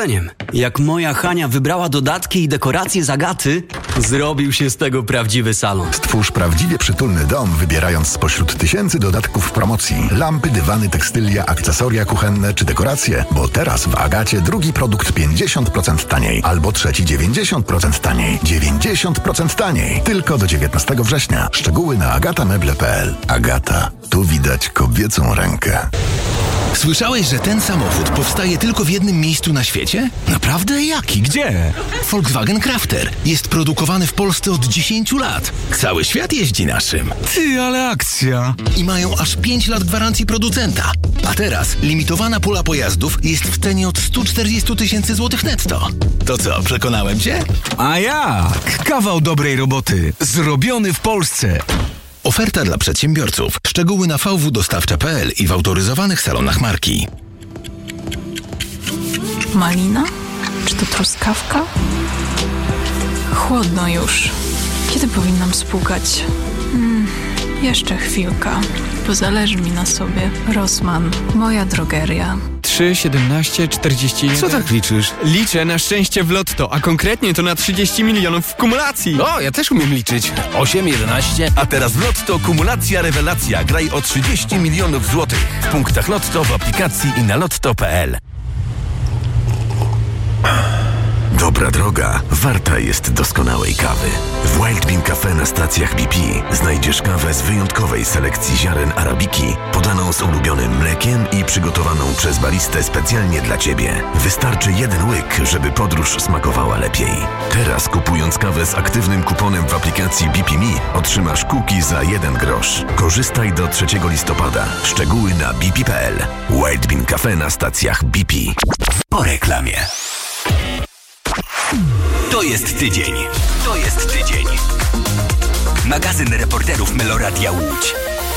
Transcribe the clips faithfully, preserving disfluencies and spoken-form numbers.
Jak moja Hania wybrała dodatki i dekoracje z Agaty, zrobił się z tego prawdziwy salon. Stwórz prawdziwie przytulny dom, wybierając spośród tysięcy dodatków w promocji. Lampy, dywany, tekstylia, akcesoria kuchenne czy dekoracje, bo teraz w Agacie drugi produkt pięćdziesiąt procent taniej, albo trzeci dziewięćdziesiąt procent taniej. dziewięćdziesiąt procent taniej. Tylko do dziewiętnastego września. Szczegóły na agatameble kropka p l. Agata. Tu widać kobiecą rękę. Słyszałeś, że ten samochód powstaje tylko w jednym miejscu na świecie? Naprawdę? Jaki? Gdzie? Volkswagen Crafter. Jest produkowany w Polsce od dziesięciu lat. Cały świat jeździ naszym. Ty, ale akcja! I mają aż pięć lat gwarancji producenta. A teraz limitowana pula pojazdów jest w cenie od stu czterdziestu tysięcy złotych netto. To co, przekonałem cię? A jak? Kawał dobrej roboty. Zrobiony w Polsce. Oferta dla przedsiębiorców. Szczegóły na v w dostawcza kropka p l i w autoryzowanych salonach marki. Malina? Czy to truskawka? Chłodno już. Kiedy powinnam spłukać? Hmm, jeszcze chwilka, bo zależy mi na sobie. Rossmann, moja drogeria. trzy, siedemnaście, czterdzieści jeden. Co tak liczysz? Liczę na szczęście w lotto, a konkretnie to na trzydzieści milionów w kumulacji. O, ja też umiem liczyć. osiem, jedenaście. A teraz w Lotto kumulacja rewelacja. Graj o trzydzieści milionów złotych. W punktach Lotto, w aplikacji i na lotto kropka p l. Dobra droga warta jest doskonałej kawy. W Wild Bean Cafe na stacjach B P znajdziesz kawę z wyjątkowej selekcji ziaren arabiki, podaną z ulubionym mlekiem i przygotowaną przez baristę specjalnie dla Ciebie. Wystarczy jeden łyk, żeby podróż smakowała lepiej. Teraz kupując kawę z aktywnym kuponem w aplikacji B P Me otrzymasz kuki za jeden grosz. Korzystaj do trzeciego listopada. Szczegóły na b p kropka p l. Wild Bean Cafe na stacjach B P. Po reklamie. To jest tydzień. To jest tydzień. Magazyn reporterów Meloradia Łódź.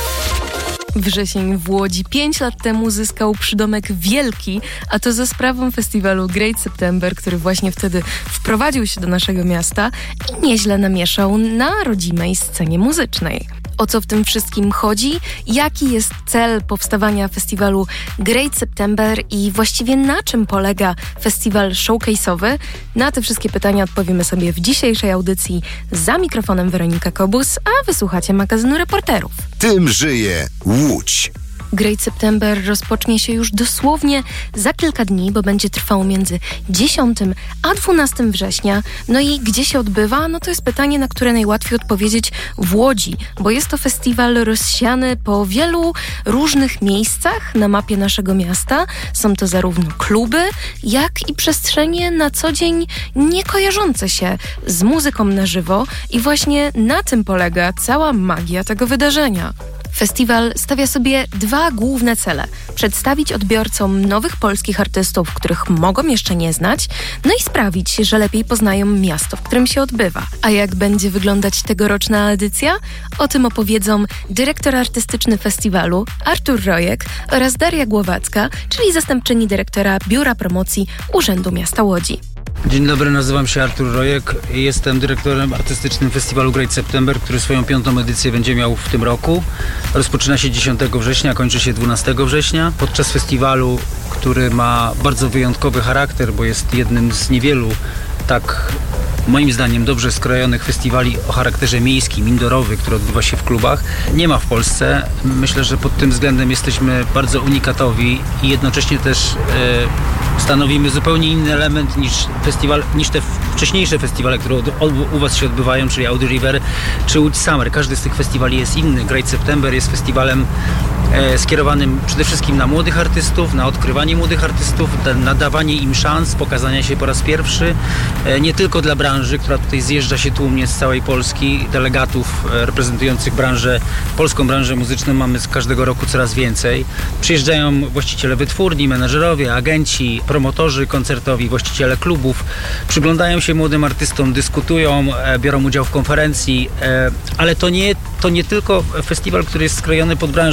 Wrzesień w Łodzi pięć lat temu zyskał przydomek wielki, a to za sprawą festiwalu Great September, który właśnie wtedy wprowadził się do naszego miasta i nieźle namieszał na rodzimej scenie muzycznej. O co w tym wszystkim chodzi? Jaki jest cel powstawania festiwalu Great September i właściwie na czym polega festiwal showcase'owy? Na te wszystkie pytania odpowiemy sobie w dzisiejszej audycji. Za mikrofonem Weronika Kobus, a wysłuchacie magazynu reporterów. Tym żyje Łódź. Great September rozpocznie się już dosłownie za kilka dni, bo będzie trwał między dziesiątego a dwunastego września. No i gdzie się odbywa? No to jest pytanie, na które najłatwiej odpowiedzieć w Łodzi, bo jest to festiwal rozsiany po wielu różnych miejscach na mapie naszego miasta. Są to zarówno kluby, jak i przestrzenie na co dzień nie kojarzące się z muzyką na żywo i właśnie na tym polega cała magia tego wydarzenia. Festiwal stawia sobie dwa główne cele. Przedstawić odbiorcom nowych polskich artystów, których mogą jeszcze nie znać, no i sprawić, że lepiej poznają miasto, w którym się odbywa. A jak będzie wyglądać tegoroczna edycja? O tym opowiedzą dyrektor artystyczny festiwalu Artur Rojek oraz Daria Głowacka, czyli zastępczyni dyrektora Biura Promocji Urzędu Miasta Łodzi. Dzień dobry, nazywam się Artur Rojek i jestem dyrektorem artystycznym festiwalu Great September, który swoją piątą edycję będzie miał w tym roku. Rozpoczyna się dziesiątego września, kończy się dwunastego września. Podczas festiwalu, który ma bardzo wyjątkowy charakter, bo jest jednym z niewielu tak moim zdaniem dobrze skrojonych festiwali o charakterze miejskim, indoorowy, który odbywa się w klubach, nie ma w Polsce. Myślę, że pod tym względem jesteśmy bardzo unikatowi i jednocześnie też e, stanowimy zupełnie inny element niż festiwal, niż te wcześniejsze festiwale, które od, od, u Was się odbywają, czyli Audi River czy Łódź Summer. Każdy z tych festiwali jest inny. Great September jest festiwalem e, skierowanym przede wszystkim na młodych artystów, na odkrywanie młodych artystów, na dawanie im szans pokazania się po raz pierwszy, e, nie tylko dla branży, która tutaj zjeżdża się tłumnie z całej Polski. Delegatów e, reprezentujących branżę, polską branżę muzyczną mamy z każdego roku coraz więcej. Przyjeżdżają właściciele wytwórni, menedżerowie, agenci, promotorzy koncertowi, właściciele klubów. Przyglądają się młodym artystom, dyskutują, e, biorą udział w konferencji, e, ale to nie, to nie tylko festiwal, który jest skrojony pod branżę muzyczną.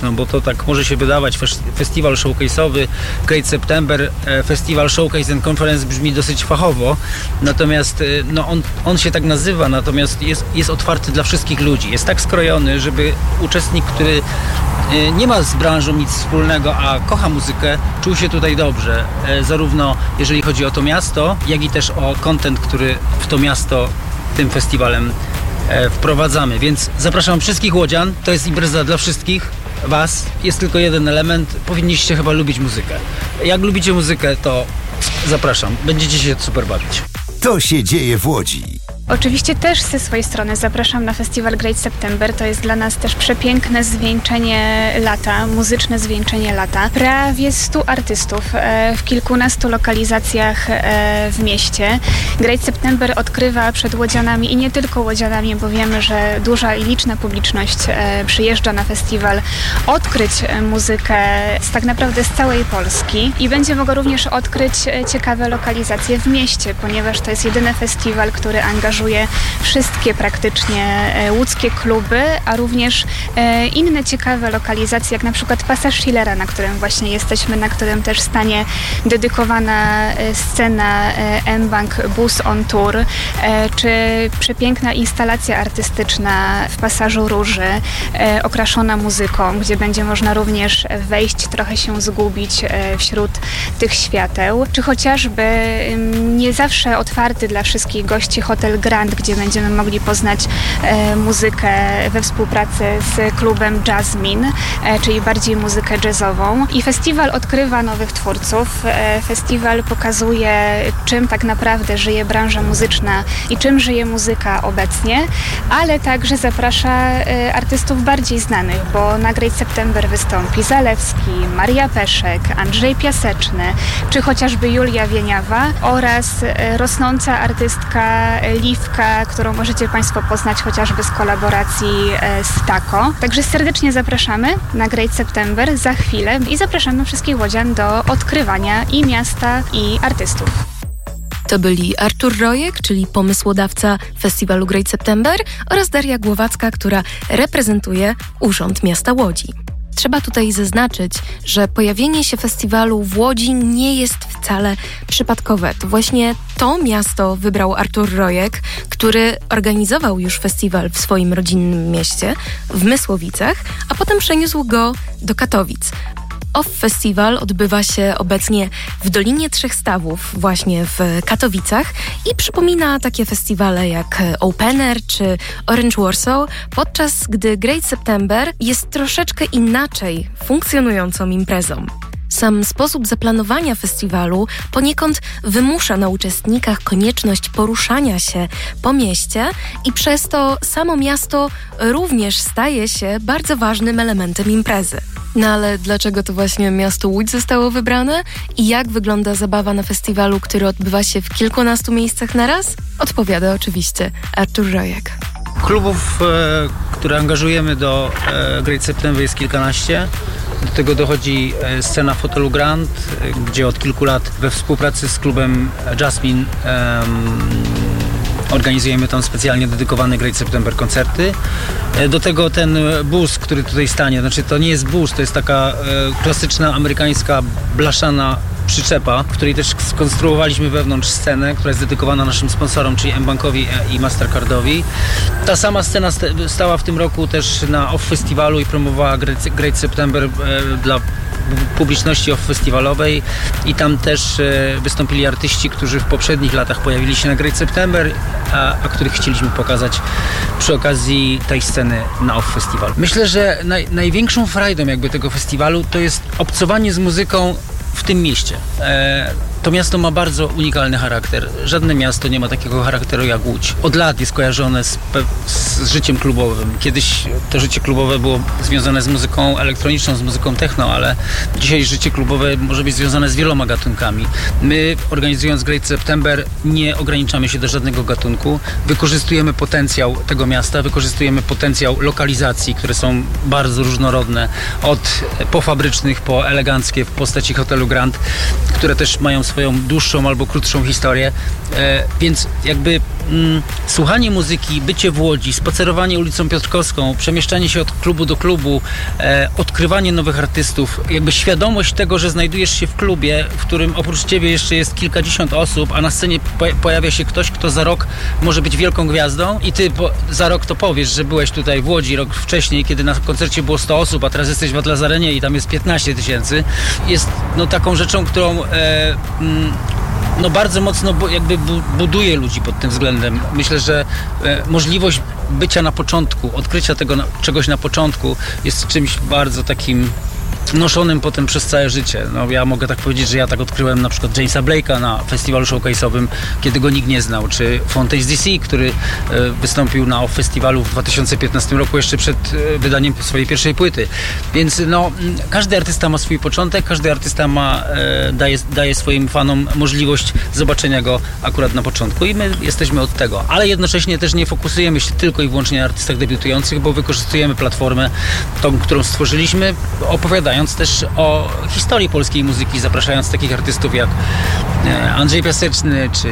techno, bo to tak może się wydawać, festiwal showcase'owy, Great September, festiwal Showcase and Conference brzmi dosyć fachowo, natomiast no on, on się tak nazywa, natomiast jest, jest otwarty dla wszystkich ludzi. Jest tak skrojony, żeby uczestnik, który nie ma z branżą nic wspólnego, a kocha muzykę, czuł się tutaj dobrze. Zarówno jeżeli chodzi o to miasto, jak i też o content, który w to miasto tym festiwalem wprowadzamy. Więc zapraszam wszystkich łodzian. To jest impreza dla wszystkich was. Jest tylko jeden element. Powinniście chyba lubić muzykę. Jak lubicie muzykę, to zapraszam. Będziecie się super bawić. To się dzieje w Łodzi. Oczywiście też ze swojej strony zapraszam na festiwal Great September. To jest dla nas też przepiękne zwieńczenie lata, muzyczne zwieńczenie lata. Prawie stu artystów w kilkunastu lokalizacjach w mieście. Great September odkrywa przed łodzianami i nie tylko łodzianami, bo wiemy, że duża i liczna publiczność przyjeżdża na festiwal odkryć muzykę z tak naprawdę z całej Polski i będzie mogła również odkryć ciekawe lokalizacje w mieście, ponieważ to jest jedyny festiwal, który angażuje wszystkie praktycznie łódzkie kluby, a również inne ciekawe lokalizacje, jak na przykład Pasaż Schillera, na którym właśnie jesteśmy, na którym też stanie dedykowana scena mBank Bus on Tour, czy przepiękna instalacja artystyczna w Pasażu Róży, okraszona muzyką, gdzie będzie można również wejść, trochę się zgubić wśród tych świateł, czy chociażby nie zawsze otwarty dla wszystkich gości hotel Grand, gdzie będziemy mogli poznać e, muzykę we współpracy z klubem Jasmine, e, czyli bardziej muzykę jazzową. I festiwal odkrywa nowych twórców. E, festiwal pokazuje, czym tak naprawdę żyje branża muzyczna i czym żyje muzyka obecnie, ale także zaprasza e, artystów bardziej znanych, bo na Great September wystąpi Zalewski, Maria Peszek, Andrzej Piaseczny, czy chociażby Julia Wieniawa oraz e, rosnąca artystka Liwka, którą możecie Państwo poznać chociażby z kolaboracji z Taco. Także serdecznie zapraszamy na Great September za chwilę i zapraszamy wszystkich łodzian do odkrywania i miasta, i artystów. To byli Artur Rojek, czyli pomysłodawca festiwalu Great September, oraz Daria Głowacka, która reprezentuje Urząd Miasta Łodzi. Trzeba tutaj zaznaczyć, że pojawienie się festiwalu w Łodzi nie jest wcale przypadkowe. To właśnie to miasto wybrał Artur Rojek, który organizował już festiwal w swoim rodzinnym mieście, w Mysłowicach, a potem przeniósł go do Katowic. Off Festival odbywa się obecnie w Dolinie Trzech Stawów, właśnie w Katowicach, i przypomina takie festiwale jak Opener czy Orange Warsaw, podczas gdy Great September jest troszeczkę inaczej funkcjonującą imprezą. Sam sposób zaplanowania festiwalu poniekąd wymusza na uczestnikach konieczność poruszania się po mieście i przez to samo miasto również staje się bardzo ważnym elementem imprezy. No ale dlaczego to właśnie miasto Łódź zostało wybrane i jak wygląda zabawa na festiwalu, który odbywa się w kilkunastu miejscach naraz? Odpowiada oczywiście Artur Rojek. Klubów, e, które angażujemy do e, Great September, jest kilkanaście. Do tego dochodzi e, scena w hotelu Grand, e, gdzie od kilku lat we współpracy z klubem Jasmine e, organizujemy tam specjalnie dedykowane Great September koncerty. E, do tego ten bus, który tutaj stanie, znaczy to nie jest bus, to jest taka e, klasyczna amerykańska blaszana przyczepa, w której też skonstruowaliśmy wewnątrz scenę, która jest dedykowana naszym sponsorom, czyli mBankowi i Mastercardowi. Ta sama scena stała w tym roku też na Off Festiwalu i promowała Great September e, dla publiczności off-festiwalowej i tam też e, wystąpili artyści, którzy w poprzednich latach pojawili się na Great September, a, a których chcieliśmy pokazać przy okazji tej sceny na off-festiwalu. Myślę, że naj, największą frajdą jakby tego festiwalu to jest obcowanie z muzyką w tym mieście. E, to miasto ma bardzo unikalny charakter. Żadne miasto nie ma takiego charakteru jak Łódź. Od lat jest kojarzone z, z życiem klubowym. Kiedyś to życie klubowe było związane z muzyką elektroniczną, z muzyką techno, ale dzisiaj życie klubowe może być związane z wieloma gatunkami. My, organizując Great September, nie ograniczamy się do żadnego gatunku. Wykorzystujemy potencjał tego miasta, wykorzystujemy potencjał lokalizacji, które są bardzo różnorodne, od pofabrycznych po eleganckie w postaci hotelu Grand, które też mają swoją dłuższą albo krótszą historię, e, więc jakby mm, słuchanie muzyki, bycie w Łodzi, spacerowanie ulicą Piotrkowską, przemieszczanie się od klubu do klubu, e, odkrywanie nowych artystów, jakby świadomość tego, że znajdujesz się w klubie, w którym oprócz ciebie jeszcze jest kilkadziesiąt osób, a na scenie po, pojawia się ktoś, kto za rok może być wielką gwiazdą i ty po, za rok to powiesz, że byłeś tutaj w Łodzi rok wcześniej, kiedy na koncercie było sto osób, a teraz jesteś w Atlas Arenie i tam jest piętnaście tysięcy, jest no taką rzeczą, którą e, mm, no bardzo mocno bu- jakby bu- buduje ludzi pod tym względem. Myślę, że e, możliwość bycia na początku, odkrycia tego na, czegoś na początku jest czymś bardzo takim noszonym potem przez całe życie. No, ja mogę tak powiedzieć, że ja tak odkryłem na przykład Jamesa Blake'a na festiwalu showcase'owym, kiedy go nikt nie znał, czy Fontaines D C, który e, wystąpił na festiwalu w dwa tysiące piętnastym roku, jeszcze przed e, wydaniem swojej pierwszej płyty. Więc no, każdy artysta ma swój początek, każdy artysta ma, e, daje, daje swoim fanom możliwość zobaczenia go akurat na początku i my jesteśmy od tego. Ale jednocześnie też nie fokusujemy się tylko i wyłącznie na artystach debiutujących, bo wykorzystujemy platformę, tą, którą stworzyliśmy, opowiadając też o historii polskiej muzyki, zapraszając takich artystów jak Andrzej Piaseczny, czy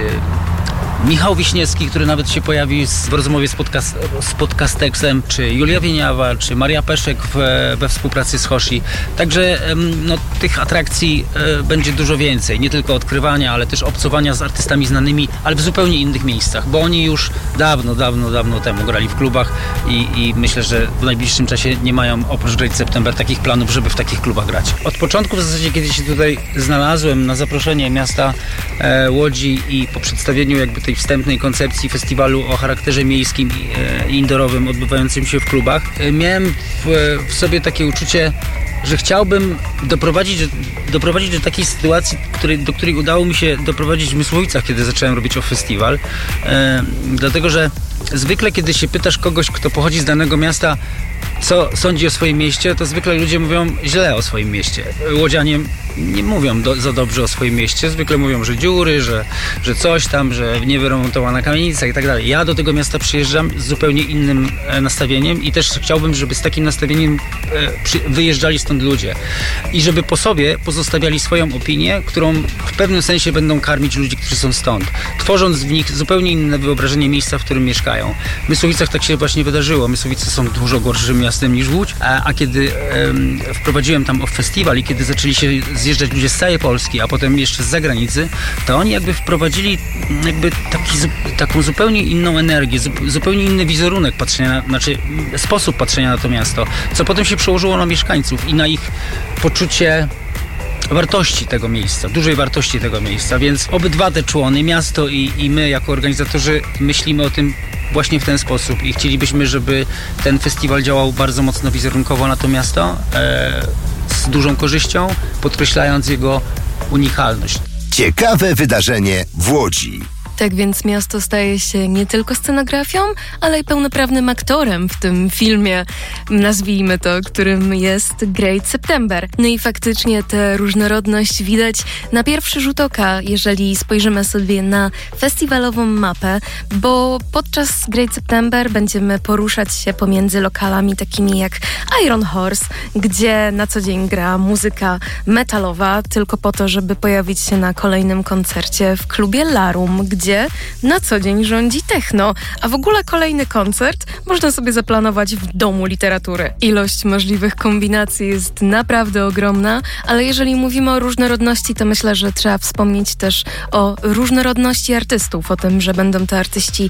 Michał Wiśniewski, który nawet się pojawił w rozmowie z, podcast, z Podcastexem, czy Julia Wieniawa, czy Maria Peszek w, we współpracy z Hoshi. Także no, tych atrakcji e, będzie dużo więcej. Nie tylko odkrywania, ale też obcowania z artystami znanymi, ale w zupełnie innych miejscach, bo oni już dawno, dawno, dawno temu grali w klubach i, i myślę, że w najbliższym czasie nie mają oprócz Great September takich planów, żeby w takich klubach grać. Od początku w zasadzie, kiedy się tutaj znalazłem na zaproszenie miasta e, Łodzi i po przedstawieniu jakby tej wstępnej koncepcji festiwalu o charakterze miejskim i indoorowym odbywającym się w klubach, miałem w, w sobie takie uczucie, że chciałbym doprowadzić, doprowadzić do takiej sytuacji, której, do której udało mi się doprowadzić w Mysłowicach, kiedy zacząłem robić o festiwal. E, dlatego, że zwykle kiedy się pytasz kogoś, kto pochodzi z danego miasta, co sądzi o swoim mieście, to zwykle ludzie mówią źle o swoim mieście. Łodzianie nie mówią do, za dobrze o swoim mieście. Zwykle mówią, że dziury, że, że coś tam, że niewyremontowana kamienica i tak dalej. Ja do tego miasta przyjeżdżam z zupełnie innym e, nastawieniem i też chciałbym, żeby z takim nastawieniem e, przy, wyjeżdżali stąd ludzie. I żeby po sobie pozostawiali swoją opinię, którą w pewnym sensie będą karmić ludzi, którzy są stąd. Tworząc w nich zupełnie inne wyobrażenie miejsca, w którym mieszkają. W Mysłowicach tak się właśnie wydarzyło. Mysłowice są dużo gorszym miastem niż Łódź, a, a kiedy em, wprowadziłem tam o festiwal i kiedy zaczęli się zjeżdżać ludzie z całej Polski, a potem jeszcze z zagranicy, to oni jakby wprowadzili jakby taki, taką zupełnie inną energię, zupełnie inny wizerunek patrzenia, na, znaczy sposób patrzenia na to miasto, co potem się przełożyło na mieszkańców i na ich poczucie wartości tego miejsca, dużej wartości tego miejsca, więc obydwa te człony, miasto i, i my jako organizatorzy myślimy o tym właśnie w ten sposób i chcielibyśmy, żeby ten festiwal działał bardzo mocno wizerunkowo na to miasto, e, z dużą korzyścią, podkreślając jego unikalność. Ciekawe wydarzenie w Łodzi. Tak więc miasto staje się nie tylko scenografią, ale i pełnoprawnym aktorem w tym filmie, nazwijmy to, którym jest Great September. No i faktycznie tę różnorodność widać na pierwszy rzut oka, jeżeli spojrzymy sobie na festiwalową mapę, bo podczas Great September będziemy poruszać się pomiędzy lokalami takimi jak Iron Horse, gdzie na co dzień gra muzyka metalowa, tylko po to, żeby pojawić się na kolejnym koncercie w klubie Larum, gdzie gdzie na co dzień rządzi techno, a w ogóle kolejny koncert można sobie zaplanować w Domu Literatury. Ilość możliwych kombinacji jest naprawdę ogromna, ale jeżeli mówimy o różnorodności, to myślę, że trzeba wspomnieć też o różnorodności artystów, o tym, że będą to artyści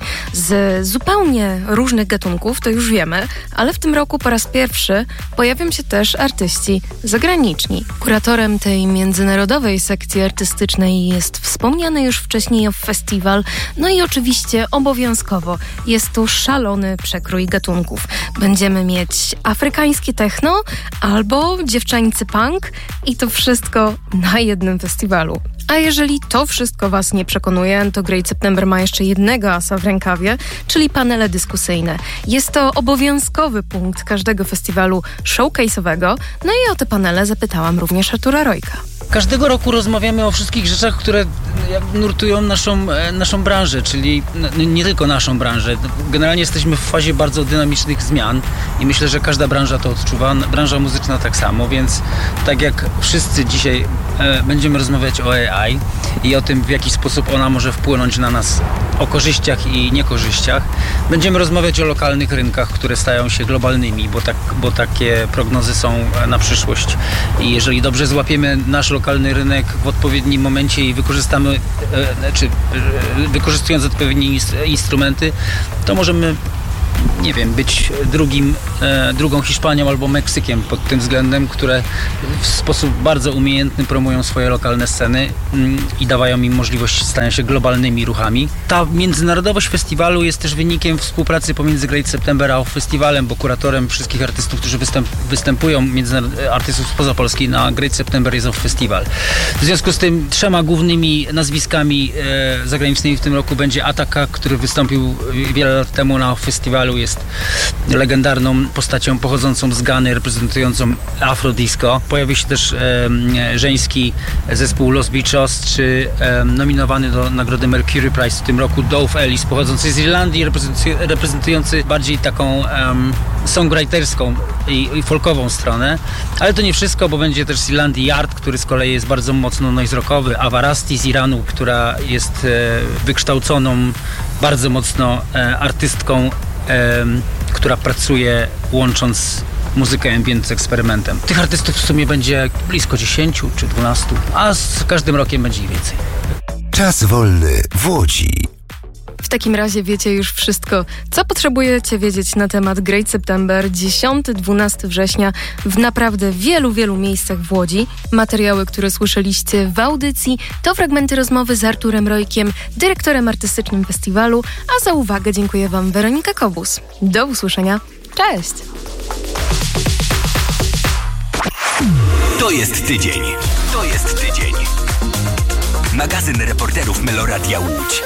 z zupełnie różnych gatunków, to już wiemy, ale w tym roku po raz pierwszy pojawią się też artyści zagraniczni. Kuratorem tej międzynarodowej sekcji artystycznej jest wspomniany już wcześniej festiwal, no i oczywiście obowiązkowo jest tu szalony przekrój gatunków. Będziemy mieć afrykańskie techno albo dziewczańcy punk i to wszystko na jednym festiwalu. A jeżeli to wszystko Was nie przekonuje, to Great September ma jeszcze jednego asa w rękawie, czyli panele dyskusyjne. Jest to obowiązkowy punkt każdego festiwalu showcase'owego, no i o te panele zapytałam również Artura Rojka. Każdego roku rozmawiamy o wszystkich rzeczach, które nurtują naszą, naszą branżę, czyli nie tylko naszą branżę. Generalnie jesteśmy w fazie bardzo dynamicznych zmian i myślę, że każda branża to odczuwa, branża muzyczna tak samo, więc tak jak wszyscy dzisiaj e, będziemy rozmawiać o A I i o tym, w jaki sposób ona może wpłynąć na nas o korzyściach i niekorzyściach. Będziemy rozmawiać o lokalnych rynkach, które stają się globalnymi, bo, tak, bo takie prognozy są na przyszłość. I jeżeli dobrze złapiemy nasz lokalny rynek w odpowiednim momencie i wykorzystamy, czy wykorzystując odpowiednie instrumenty, to możemy, nie wiem, być drugim, e, drugą Hiszpanią albo Meksykiem pod tym względem, które w sposób bardzo umiejętny promują swoje lokalne sceny mm, i dawają im możliwość stania się globalnymi ruchami. Ta międzynarodowość festiwalu jest też wynikiem współpracy pomiędzy Great September a festiwalem, bo kuratorem wszystkich artystów, którzy występ, występują, artystów spoza Polski na Great September jest Off Festival. W związku z tym trzema głównymi nazwiskami e, zagranicznymi w tym roku będzie Ataka, który wystąpił wiele lat temu na Off Festivalu. Jest legendarną postacią pochodzącą z Gany, reprezentującą afrodisco. Pojawi się też e, żeński zespół Los Bichos, czy e, nominowany do nagrody Mercury Prize w tym roku Dove Ellis, pochodzący z Irlandii, reprezentujący, reprezentujący bardziej taką e, songwriterską i, i folkową stronę. Ale to nie wszystko, bo będzie też z Irlandii Yard, który z kolei jest bardzo mocno noise rockowy, Avarasti z Iranu, która jest e, wykształconą bardzo mocno e, artystką, która pracuje łącząc muzykę ambient z eksperymentem. Tych artystów w sumie będzie blisko dziesięciu czy dwunastu, a z każdym rokiem będzie ich więcej. Czas wolny w Łodzi. W takim razie wiecie już wszystko, co potrzebujecie wiedzieć na temat Great September dziesiątego do dwunastego września w naprawdę wielu, wielu miejscach w Łodzi. Materiały, które słyszeliście w audycji, to fragmenty rozmowy z Arturem Rojkiem, dyrektorem artystycznym festiwalu, a za uwagę dziękuję Wam Weronika Kobus. Do usłyszenia. Cześć! To jest tydzień. To jest tydzień. Magazyn reporterów Meloradia Łódź.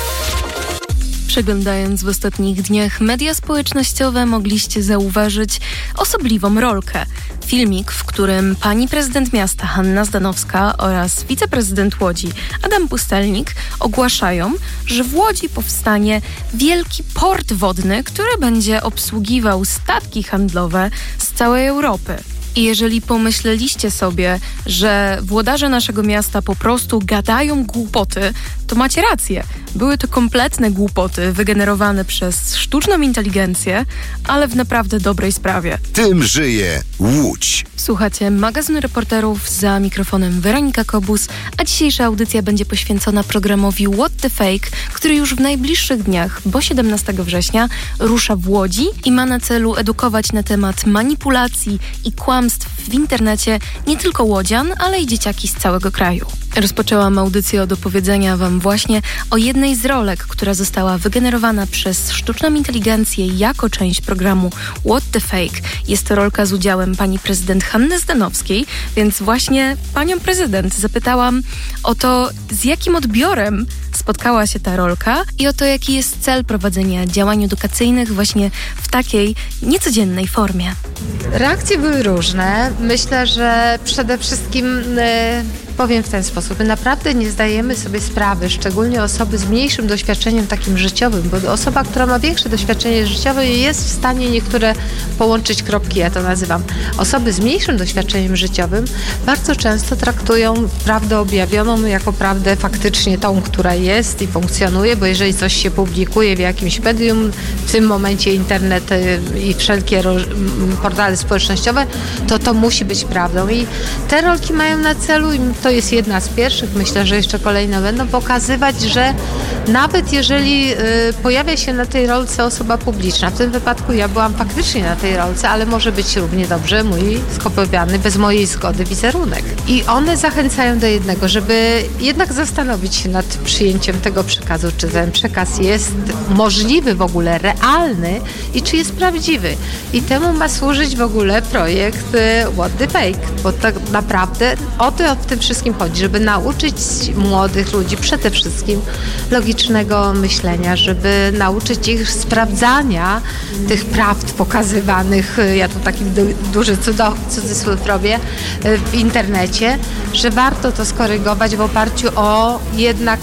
Przeglądając w ostatnich dniach media społecznościowe, mogliście zauważyć osobliwą rolkę. Filmik, w którym pani prezydent miasta Hanna Zdanowska oraz wiceprezydent Łodzi Adam Pustelnik ogłaszają, że w Łodzi powstanie wielki port wodny, który będzie obsługiwał statki handlowe z całej Europy. I jeżeli pomyśleliście sobie, że włodarze naszego miasta po prostu gadają głupoty, to macie rację. Były to kompletne głupoty wygenerowane przez sztuczną inteligencję, ale w naprawdę dobrej sprawie. Tym żyje Łódź. Słuchacie magazynu reporterów, za mikrofonem Weronika Kobus, a dzisiejsza audycja będzie poświęcona programowi What the Fake, który już w najbliższych dniach, bo siedemnastego września, rusza w Łodzi i ma na celu edukować na temat manipulacji i kłamstw w internecie nie tylko łodzian, ale i dzieciaki z całego kraju. Rozpoczęłam audycję od opowiedzenia Wam właśnie o jednej z rolek, która została wygenerowana przez sztuczną inteligencję jako część programu What the Fake. Jest to rolka z udziałem pani prezydent Hanny Zdanowskiej, więc właśnie panią prezydent zapytałam o to, z jakim odbiorem spotkała się ta rolka i o to, jaki jest cel prowadzenia działań edukacyjnych właśnie w takiej niecodziennej formie. Reakcje były różne. Myślę, że przede wszystkim e, powiem w ten sposób. My naprawdę nie zdajemy sobie sprawy, szczególnie osoby z mniejszym doświadczeniem takim życiowym, bo osoba, która ma większe doświadczenie życiowe, jest w stanie niektóre połączyć kropki, ja to nazywam. Osoby z mniejszym doświadczeniem życiowym bardzo często traktują prawdę objawioną jako prawdę faktycznie tą, która jest i funkcjonuje, bo jeżeli coś się publikuje w jakimś medium, w tym momencie internet i wszelkie portale społecznościowe, to to musi być prawdą. I te rolki mają na celu, i to jest jedna z pierwszych, myślę, że jeszcze kolejne będą, pokazywać, że nawet jeżeli y, pojawia się na tej rolce osoba publiczna, w tym wypadku ja byłam faktycznie na tej rolce, ale może być równie dobrze mój skopiowany bez mojej zgody wizerunek. I one zachęcają do jednego, żeby jednak zastanowić się nad przyjęciem tego przekazu, czy ten przekaz jest możliwy w ogóle, realny i czy jest prawdziwy. I temu ma służyć w ogóle projekt y, What the Fake, bo tak naprawdę o to w tym wszystkim chodzi, żeby nauczyć młodych ludzi przede wszystkim logicznego myślenia, żeby nauczyć ich sprawdzania tych prawd pokazywanych, ja tu taki du- duży cudo, cudzysłów robię, w internecie, że warto to skorygować w oparciu o jednak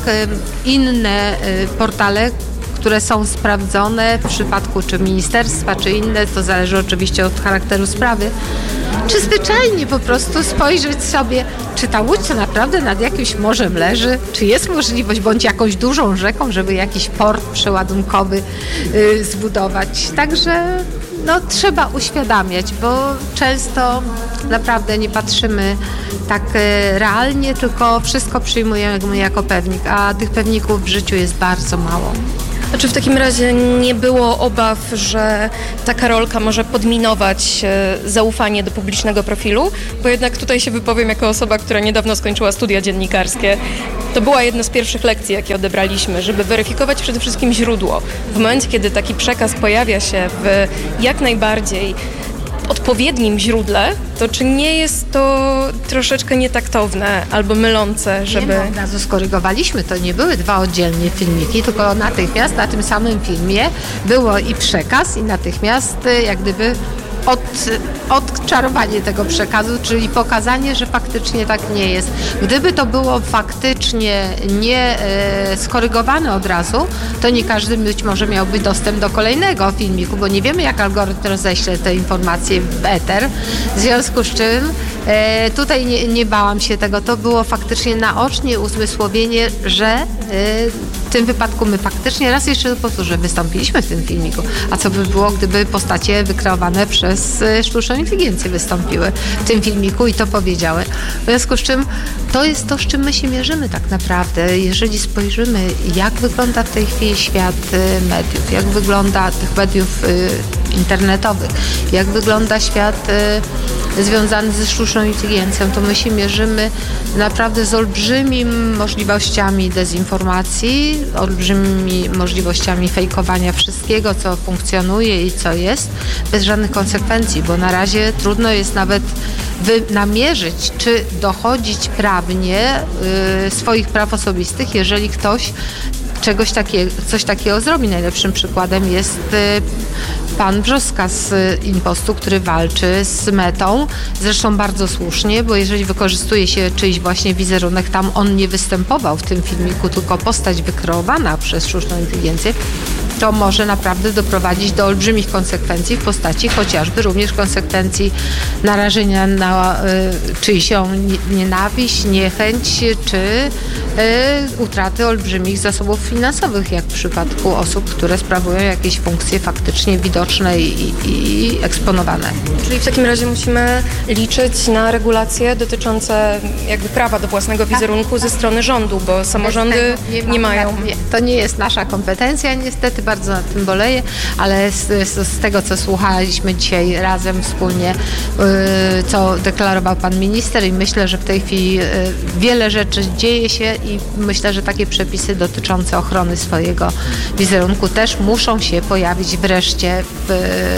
inne portale, które są sprawdzone w przypadku czy ministerstwa, czy inne, to zależy oczywiście od charakteru sprawy, czy zwyczajnie po prostu spojrzeć sobie, czy ta Łódź to naprawdę nad jakimś morzem leży, czy jest możliwość, bądź jakąś dużą rzeką, żeby jakiś port przeładunkowy y, zbudować. Także no, trzeba uświadamiać, bo często naprawdę nie patrzymy tak y, realnie, tylko wszystko przyjmujemy jako pewnik, a tych pewników w życiu jest bardzo mało. A czy w takim razie nie było obaw, że ta Karolka może podminować zaufanie do publicznego profilu? Bo jednak tutaj się wypowiem jako osoba, która niedawno skończyła studia dziennikarskie. To była jedna z pierwszych lekcji, jakie odebraliśmy, żeby weryfikować przede wszystkim źródło. W momencie, kiedy taki przekaz pojawia się w jak najbardziej odpowiednim źródle, to czy nie jest to troszeczkę nietaktowne albo mylące, żeby... Nie, no, od razu skorygowaliśmy, to nie były dwa oddzielne filmiki, tylko natychmiast na tym samym filmie było i przekaz, i natychmiast jak gdyby Od, odczarowanie tego przekazu, czyli pokazanie, że faktycznie tak nie jest. Gdyby to było faktycznie nie e, skorygowane od razu, to nie każdy być może miałby dostęp do kolejnego filmiku, bo nie wiemy, jak algorytm roześle te informacje w eter. W związku z czym e, tutaj nie, nie bałam się tego. To było faktycznie naocznie uzmysłowienie, że e, w tym wypadku my faktycznie, raz jeszcze powtórzę, wystąpiliśmy w tym filmiku. A co by było, gdyby postacie wykreowane przez sztuczną inteligencję wystąpiły w tym filmiku i to powiedziały. W związku z czym to jest to, z czym my się mierzymy tak naprawdę. Jeżeli spojrzymy, jak wygląda w tej chwili świat mediów, jak wygląda tych mediów internetowych, jak wygląda świat związany ze sztuczną inteligencją, to my się mierzymy naprawdę z olbrzymimi możliwościami dezinformacji, olbrzymimi możliwościami fejkowania wszystkiego, co funkcjonuje i co jest, bez żadnych konsekwencji, bo na razie trudno jest nawet wy- namierzyć, czy dochodzić prawnie y, swoich praw osobistych, jeżeli ktoś czegoś takiego, coś takiego zrobi. Najlepszym przykładem jest y, pan Brzoska z Impostu, który walczy z Metą. Zresztą bardzo słusznie, bo jeżeli wykorzystuje się czyjś właśnie wizerunek, tam on nie występował w tym filmiku, tylko postać wykreowana przez sztuczną inteligencję, to może naprawdę doprowadzić do olbrzymich konsekwencji w postaci chociażby również konsekwencji narażenia na y, czyjsią nienawiść, niechęć, czy y, utraty olbrzymich zasobów finansowych, jak w przypadku osób, które sprawują jakieś funkcje faktycznie widoczne i, i eksponowane. Czyli w takim razie musimy liczyć na regulacje dotyczące jakby prawa do własnego wizerunku ze strony rządu, bo samorządy nie, nie mają. Nie, to nie jest nasza kompetencja, niestety bardzo nad tym boleję, ale z, z, z tego, co słuchaliśmy dzisiaj razem wspólnie, yy, co deklarował pan minister, i myślę, że w tej chwili yy, wiele rzeczy dzieje się i myślę, że takie przepisy dotyczące ochrony swojego wizerunku też muszą się pojawić wreszcie w,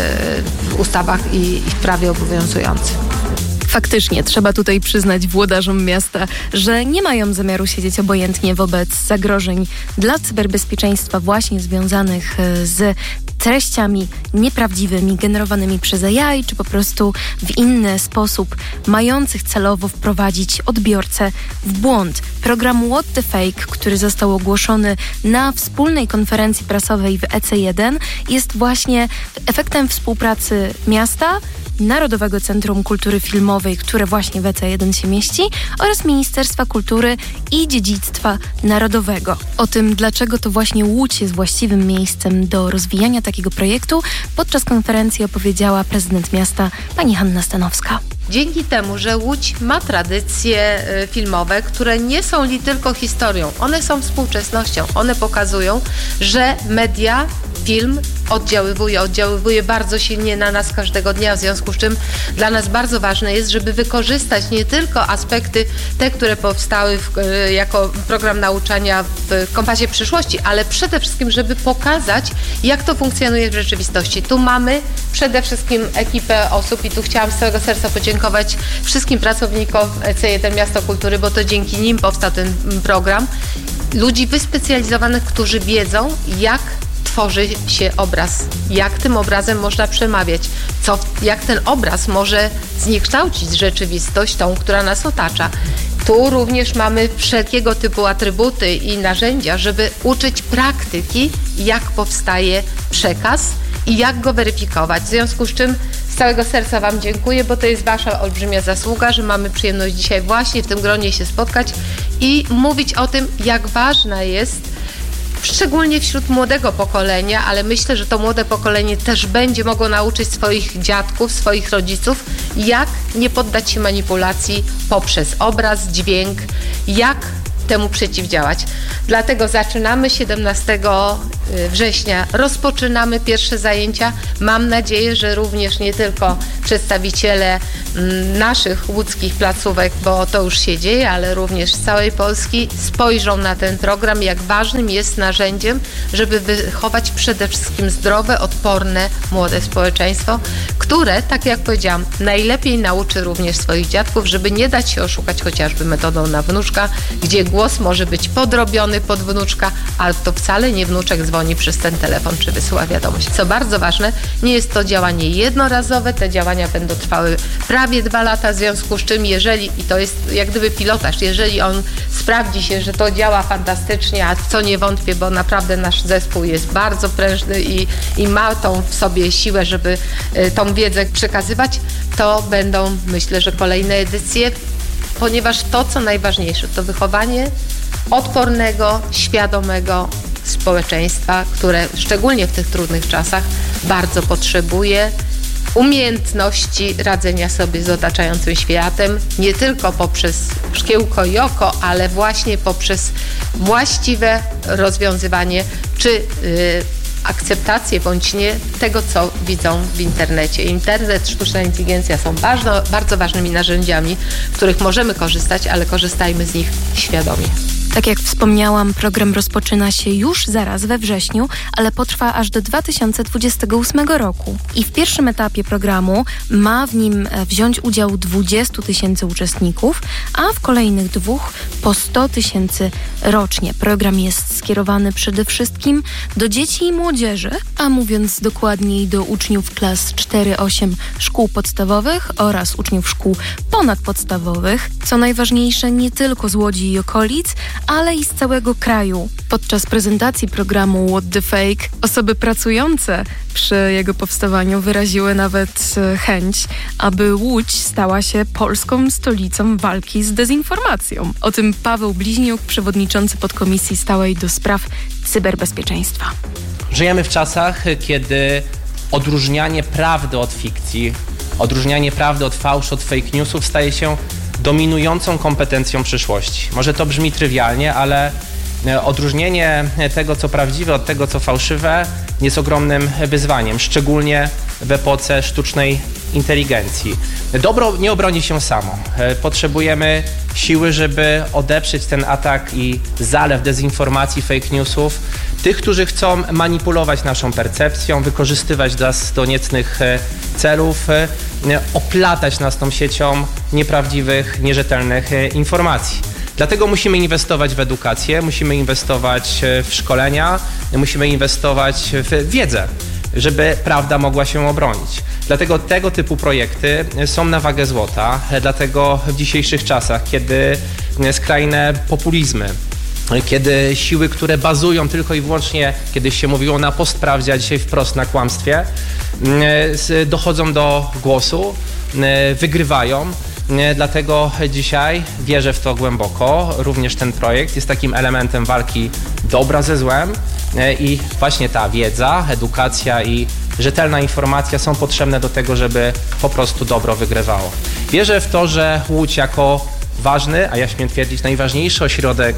w ustawach i, i w prawie obowiązującym. Faktycznie, trzeba tutaj przyznać włodarzom miasta, że nie mają zamiaru siedzieć obojętnie wobec zagrożeń dla cyberbezpieczeństwa właśnie związanych z treściami nieprawdziwymi, generowanymi przez A I, czy po prostu w inny sposób mających celowo wprowadzić odbiorcę w błąd. Program What the Fake, który został ogłoszony na wspólnej konferencji prasowej w E C jeden, jest właśnie efektem współpracy miasta, Narodowego Centrum Kultury Filmowej, które właśnie w E C jeden się mieści, oraz Ministerstwa Kultury i Dziedzictwa Narodowego. O tym, dlaczego to właśnie Łódź jest właściwym miejscem do rozwijania takiego projektu, podczas konferencji opowiedziała prezydent miasta pani Hanna Stanowska. Dzięki temu, że Łódź ma tradycje filmowe, które nie są li tylko historią, one są współczesnością. One pokazują, że media, film oddziaływuje, oddziaływuje bardzo silnie na nas każdego dnia, w związku z czym dla nas bardzo ważne jest, żeby wykorzystać nie tylko aspekty te, które powstały w, jako program nauczania w Kompasie Przyszłości, ale przede wszystkim, żeby pokazać, jak to funkcjonuje w rzeczywistości. Tu mamy przede wszystkim ekipę osób i tu chciałam z całego serca podziękować wszystkim pracownikom E C jeden Miasto Kultury, bo to dzięki nim powstał ten program. Ludzi wyspecjalizowanych, którzy wiedzą, jak tworzy się obraz, jak tym obrazem można przemawiać, co, jak ten obraz może zniekształcić rzeczywistość, tą, która nas otacza. Tu również mamy wszelkiego typu atrybuty i narzędzia, żeby uczyć praktyki, jak powstaje przekaz i jak go weryfikować. W związku z czym Z całego serca Wam dziękuję, bo to jest Wasza olbrzymia zasługa, że mamy przyjemność dzisiaj właśnie w tym gronie się spotkać i mówić o tym, jak ważna jest, szczególnie wśród młodego pokolenia, ale myślę, że to młode pokolenie też będzie mogło nauczyć swoich dziadków, swoich rodziców, jak nie poddać się manipulacji poprzez obraz, dźwięk, jak temu przeciwdziałać. Dlatego zaczynamy siedemnastego września, rozpoczynamy pierwsze zajęcia. Mam nadzieję, że również nie tylko przedstawiciele naszych łódzkich placówek, bo to już się dzieje, ale również z całej Polski spojrzą na ten program, jak ważnym jest narzędziem, żeby wychować przede wszystkim zdrowe, odporne, młode społeczeństwo, które, tak jak powiedziałam, najlepiej nauczy również swoich dziadków, żeby nie dać się oszukać chociażby metodą na wnuczka, gdzie głos może być podrobiony pod wnuczka, ale to wcale nie wnuczek dzwoni przez ten telefon czy wysyła wiadomość. Co bardzo ważne, nie jest to działanie jednorazowe, te działania będą trwały prawie dwa lata, w związku z czym jeżeli, i to jest jak gdyby pilotaż, jeżeli on sprawdzi się, że to działa fantastycznie, a co nie wątpię, bo naprawdę nasz zespół jest bardzo prężny i, i ma tą w sobie siłę, żeby y, tą wiedzę przekazywać, to będą, myślę, że kolejne edycje, ponieważ to, co najważniejsze, to wychowanie odpornego, świadomego społeczeństwa, które szczególnie w tych trudnych czasach bardzo potrzebuje umiejętności radzenia sobie z otaczającym światem, nie tylko poprzez szkiełko i oko, ale właśnie poprzez właściwe rozwiązywanie czy yy, akceptację bądź nie tego, co widzą w internecie. Internet, sztuczna inteligencja są bardzo, bardzo ważnymi narzędziami, z których możemy korzystać, ale korzystajmy z nich świadomie. Tak jak wspomniałam, program rozpoczyna się już zaraz we wrześniu, ale potrwa aż do dwa tysiące dwudziestego ósmego roku. I w pierwszym etapie programu ma w nim wziąć udział dwadzieścia tysięcy uczestników, a w kolejnych dwóch po sto tysięcy rocznie. Program jest skierowany przede wszystkim do dzieci i młodzieży, a mówiąc dokładniej do uczniów klas cztery osiem szkół podstawowych oraz uczniów szkół ponadpodstawowych. Co najważniejsze, nie tylko z Łodzi i okolic, ale i z całego kraju. Podczas prezentacji programu What the Fake osoby pracujące przy jego powstawaniu wyraziły nawet chęć, aby Łódź stała się polską stolicą walki z dezinformacją. O tym Paweł Bliźniuk, przewodniczący podkomisji stałej do spraw cyberbezpieczeństwa. Żyjemy w czasach, kiedy odróżnianie prawdy od fikcji, odróżnianie prawdy od fałszu, od fake newsów staje się dominującą kompetencją przyszłości. Może to brzmi trywialnie, ale odróżnienie tego, co prawdziwe, od tego, co fałszywe, jest ogromnym wyzwaniem, szczególnie w epoce sztucznej inteligencji. Dobro nie obroni się samo. Potrzebujemy siły, żeby odeprzeć ten atak i zalew dezinformacji, fake newsów, tych, którzy chcą manipulować naszą percepcją, wykorzystywać nas do niecnych celów, oplatać nas tą siecią nieprawdziwych, nierzetelnych informacji. Dlatego musimy inwestować w edukację, musimy inwestować w szkolenia, musimy inwestować w wiedzę, żeby prawda mogła się obronić. Dlatego tego typu projekty są na wagę złota, dlatego w dzisiejszych czasach, kiedy skrajne populizmy, kiedy siły, które bazują tylko i wyłącznie, kiedyś się mówiło na postprawdzie, a dzisiaj wprost na kłamstwie, dochodzą do głosu, wygrywają. Dlatego dzisiaj wierzę w to głęboko. Również ten projekt jest takim elementem walki dobra ze złem i właśnie ta wiedza, edukacja i rzetelna informacja są potrzebne do tego, żeby po prostu dobro wygrywało. Wierzę w to, że Łódź jako ważny, a ja śmiem twierdzić najważniejszy ośrodek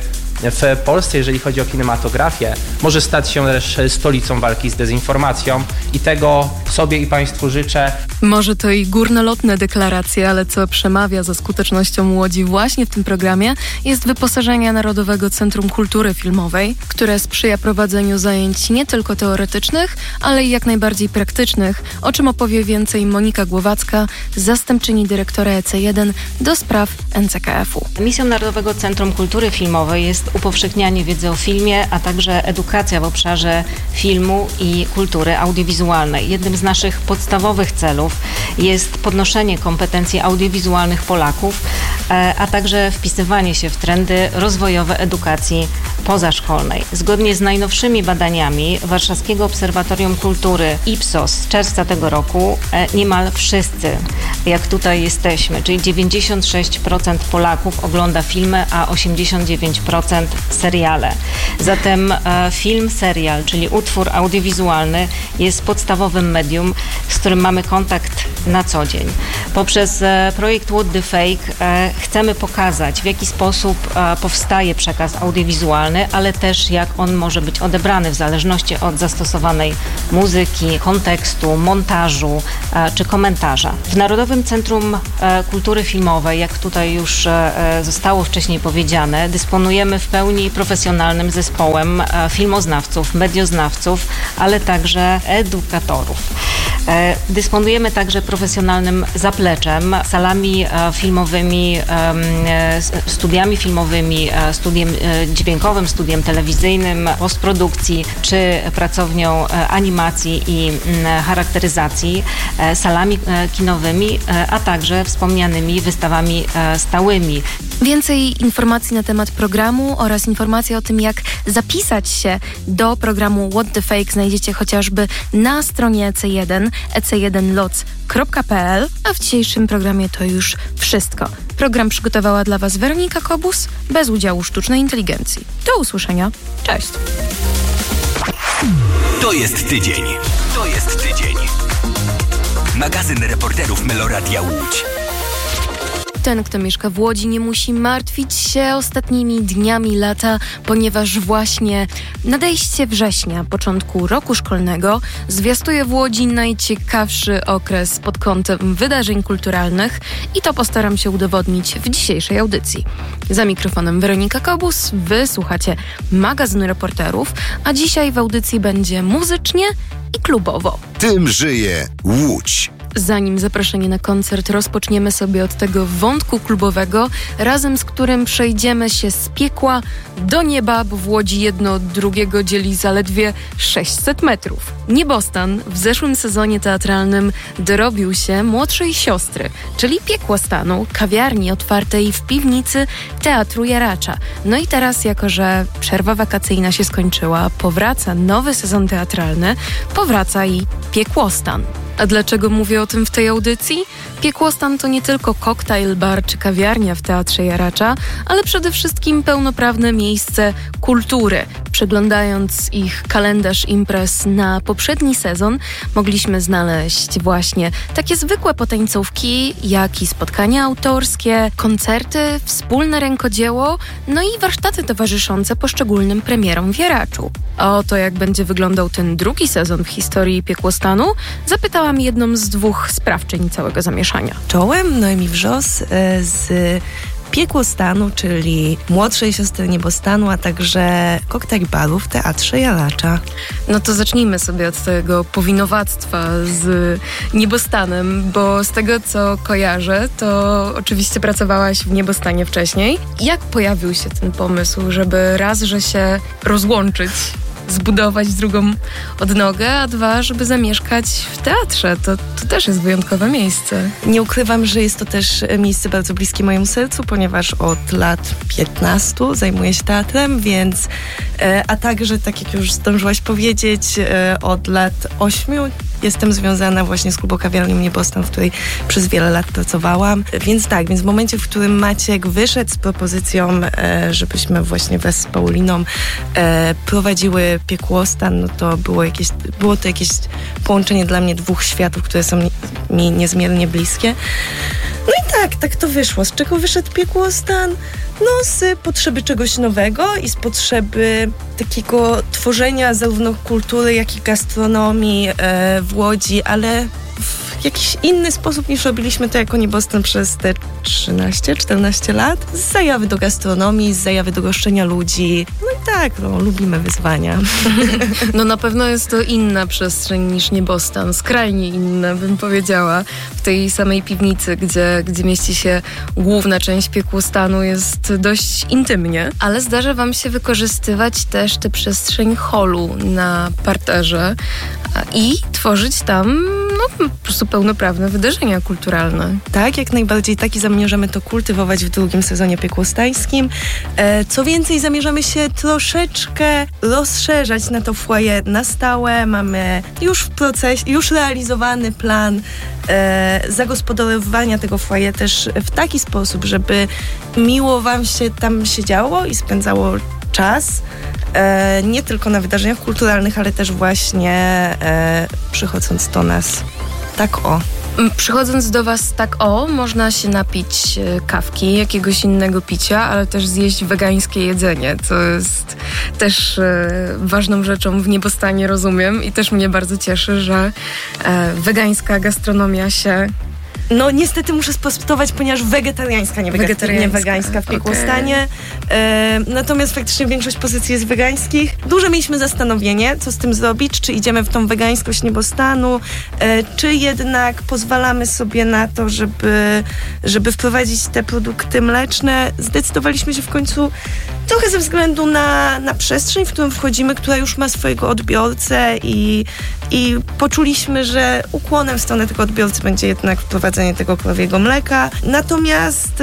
w Polsce, jeżeli chodzi o kinematografię, może stać się też stolicą walki z dezinformacją i tego sobie i Państwu życzę. Może to i górnolotne deklaracje, ale co przemawia za skutecznością Łodzi właśnie w tym programie, jest wyposażenie Narodowego Centrum Kultury Filmowej, które sprzyja prowadzeniu zajęć nie tylko teoretycznych, ale i jak najbardziej praktycznych, o czym opowie więcej Monika Głowacka, zastępczyni dyrektora E C jeden do spraw N C K F u. Misją Narodowego Centrum Kultury Filmowej jest upowszechnianie wiedzy o filmie, a także edukacja w obszarze filmu i kultury audiowizualnej. Jednym z naszych podstawowych celów jest podnoszenie kompetencji audiowizualnych Polaków, a także wpisywanie się w trendy rozwojowe edukacji pozaszkolnej. Zgodnie z najnowszymi badaniami Warszawskiego Obserwatorium Kultury Ipsos z czerwca tego roku niemal wszyscy, jak tutaj jesteśmy, czyli dziewięćdziesiąt sześć procent Polaków ogląda filmy, a osiemdziesiąt dziewięć procent seriale. Zatem e, film, serial, czyli utwór audiowizualny jest podstawowym medium, z którym mamy kontakt na co dzień. Poprzez e, projekt What the Fake e, chcemy pokazać, w jaki sposób e, powstaje przekaz audiowizualny, ale też jak on może być odebrany w zależności od zastosowanej muzyki, kontekstu, montażu e, czy komentarza. W Narodowym Centrum e, Kultury Filmowej, jak tutaj już e, zostało wcześniej powiedziane, dysponujemy w pełni profesjonalnym zespołem e, filmoznawców, medioznawców, ale także edukatorów. E, dysponujemy także profesjonalnym zapleczem, salami e, filmowymi, e, studiami filmowymi, e, studiem e, dźwiękowym, studiem telewizyjnym, postprodukcji, czy pracownią e, animacji i e, charakteryzacji, e, salami e, kinowymi, e, a także wspomnianymi wystawami e, stałymi. Więcej informacji na temat programu oraz informacji o tym, jak zapisać się do programu What the Fake znajdziecie chociażby na stronie E C jeden, e c jeden loc kropka p l, a w dzisiejszym programie to już wszystko. Program przygotowała dla Was Weronika Kobus, bez udziału sztucznej inteligencji. Do usłyszenia. Cześć! To jest tydzień. To jest tydzień. Magazyn reporterów Meloradia Łódź. Ten, kto mieszka w Łodzi, nie musi martwić się ostatnimi dniami lata, ponieważ właśnie nadejście września, początku roku szkolnego, zwiastuje w Łodzi najciekawszy okres pod kątem wydarzeń kulturalnych i to postaram się udowodnić w dzisiejszej audycji. Za mikrofonem Weronika Kobus, wy słuchacie magazynu reporterów, a dzisiaj w audycji będzie muzycznie i klubowo. Tym żyje Łódź. Zanim zaproszenie na koncert, rozpoczniemy sobie od tego wątku klubowego, razem z którym przejdziemy się z piekła do nieba, bo w Łodzi jedno od drugiego dzieli zaledwie sześćset metrów. Niebostan w zeszłym sezonie teatralnym dorobił się młodszej siostry, czyli Piekłostanu, kawiarni otwartej w piwnicy Teatru Jaracza. No i teraz, jako że przerwa wakacyjna się skończyła, powraca nowy sezon teatralny, powraca i Piekłostan. A dlaczego mówię o tym w tej audycji? Piekłostan to nie tylko koktajl, bar czy kawiarnia w Teatrze Jaracza, ale przede wszystkim pełnoprawne miejsce kultury. Przeglądając ich kalendarz imprez na poprzedni sezon, mogliśmy znaleźć właśnie takie zwykłe potańcówki, jak i spotkania autorskie, koncerty, wspólne rękodzieło, no i warsztaty towarzyszące poszczególnym premierom w Jaraczu. A o to, jak będzie wyglądał ten drugi sezon w historii Piekłostanu, zapytałam jedną z dwóch sprawczyń całego zamieszania. Czołem Noemi Wrzos z Piekłostanu, czyli młodszej siostry Niebostanu, a także koktajl baru w Teatrze Jaracza. No to zacznijmy sobie od tego powinowactwa z Niebostanem, bo z tego, co kojarzę, to oczywiście pracowałaś w Niebostanie wcześniej. Jak pojawił się ten pomysł, żeby raz, że się rozłączyć, zbudować drugą odnogę, a dwa, żeby zamieszkać w teatrze. To, to też jest wyjątkowe miejsce. Nie ukrywam, że jest to też miejsce bardzo bliskie mojemu sercu, ponieważ od lat piętnastu zajmuję się teatrem, więc a także, tak jak już zdążyłaś powiedzieć, od lat ośmiu jestem związana właśnie z klubokawiarnią Niebostan, w której przez wiele lat pracowałam. Więc tak, więc w momencie, w którym Maciek wyszedł z propozycją, żebyśmy właśnie wraz z Pauliną prowadziły Piekłostan, no to było jakieś, było to jakieś połączenie dla mnie dwóch światów, które są mi niezmiernie bliskie. No i tak, tak to wyszło. Z czego wyszedł Piekłostan? No z potrzeby czegoś nowego i z potrzeby takiego tworzenia zarówno kultury, jak i gastronomii e, w Łodzi, ale w jakiś inny sposób niż robiliśmy to jako Niebostan przez te trzynaście czternaście lat. Z zajawy do gastronomii, z zajawy do goszczenia ludzi. No i tak, no, lubimy wyzwania. No na pewno jest to inna przestrzeń niż Niebostan, skrajnie inna, bym powiedziała. W tej samej piwnicy, gdzie, gdzie mieści się główna część Piekłostanu, jest dość intymnie, ale zdarza wam się wykorzystywać też tę przestrzeń holu na parterze i tworzyć tam no, po prostu pełnoprawne wydarzenia kulturalne. Tak, jak najbardziej tak i zamierzamy to kultywować w drugim sezonie piekłostańskim. E, co więcej, zamierzamy się troszeczkę rozszerzać na to foyer na stałe. Mamy już w procesie, już realizowany plan e, zagospodarowywania tego foyer też w taki sposób, żeby miło wam się tam siedziało i spędzało czas. E, nie tylko na wydarzeniach kulturalnych, ale też właśnie e, przychodząc do nas. Tak o. Przychodząc do was tak o, można się napić kawki, jakiegoś innego picia, ale też zjeść wegańskie jedzenie, co jest też e, ważną rzeczą w Niebostanie, rozumiem, i też mnie bardzo cieszy, że e, wegańska gastronomia się... No niestety muszę sprostować, ponieważ wegetariańska, nie, wegetariańska. nie wegańska w Piekłostanie. Okay. E, natomiast faktycznie większość pozycji jest wegańskich. Duże mieliśmy zastanowienie, co z tym zrobić, czy idziemy w tą wegańskość Niebostanu, e, czy jednak pozwalamy sobie na to, żeby, żeby wprowadzić te produkty mleczne. Zdecydowaliśmy się w końcu trochę ze względu na, na przestrzeń, w którą wchodzimy, która już ma swojego odbiorcę i, i poczuliśmy, że ukłonem w stronę tego odbiorcy będzie jednak wprowadzenie tego krowiego mleka. Natomiast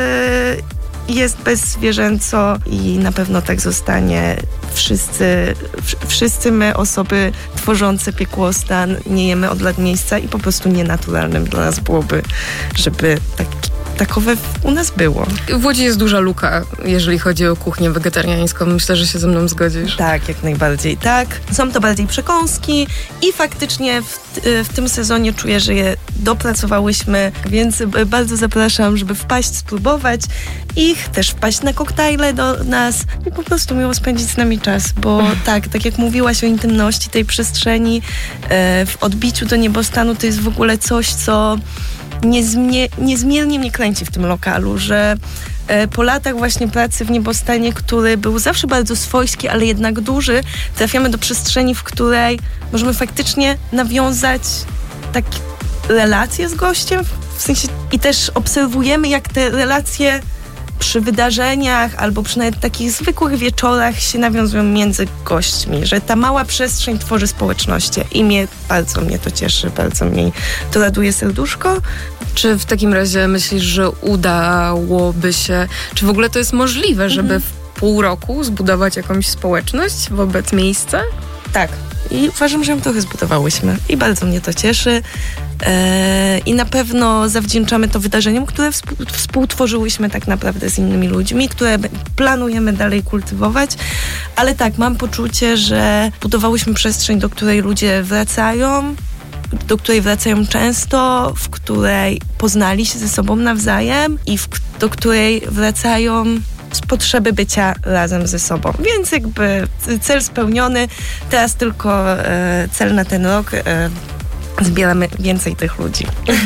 yy, jest bezzwierzęco i na pewno tak zostanie. Wszyscy, wszyscy my, osoby tworzące Piekłostan, nie jemy od lat miejsca i po prostu nienaturalnym dla nas byłoby, żeby tak takowe u nas było. W Łodzi jest duża luka, jeżeli chodzi o kuchnię wegetariańską. Myślę, że się ze mną zgodzisz. Tak, jak najbardziej tak. Są to bardziej przekąski i faktycznie w, w tym sezonie czuję, że je dopracowałyśmy, więc bardzo zapraszam, żeby wpaść, spróbować ich, też wpaść na koktajle do nas i po prostu miło spędzić z nami czas, bo tak, tak jak mówiłaś o intymności tej przestrzeni, w odbiciu do Niebostanu, to jest w ogóle coś, co Niezmie- niezmiernie mnie kręci w tym lokalu, że e, po latach właśnie pracy w Niebostanie, który był zawsze bardzo swojski, ale jednak duży, trafiamy do przestrzeni, w której możemy faktycznie nawiązać takie relacje z gościem, w sensie i też obserwujemy, jak te relacje przy wydarzeniach albo przy nawet takich zwykłych wieczorach się nawiązują między gośćmi, że ta mała przestrzeń tworzy społeczności i mnie, bardzo mnie to cieszy, bardzo mnie to raduje serduszko. Czy w takim razie myślisz, że udałoby się, czy w ogóle to jest możliwe, żeby mhm. w pół roku zbudować jakąś społeczność wobec miejsca? Tak. I uważam, że ją trochę zbudowałyśmy i bardzo mnie to cieszy. Eee, I na pewno zawdzięczamy to wydarzeniom, które współ, współtworzyłyśmy tak naprawdę z innymi ludźmi, które planujemy dalej kultywować. Ale tak, mam poczucie, że budowałyśmy przestrzeń, do której ludzie wracają, do której wracają często, w której poznali się ze sobą nawzajem i w, do której wracają z potrzeby bycia razem ze sobą. Więc jakby cel spełniony. Teraz tylko e, cel na ten rok. E, zbieramy więcej tych ludzi.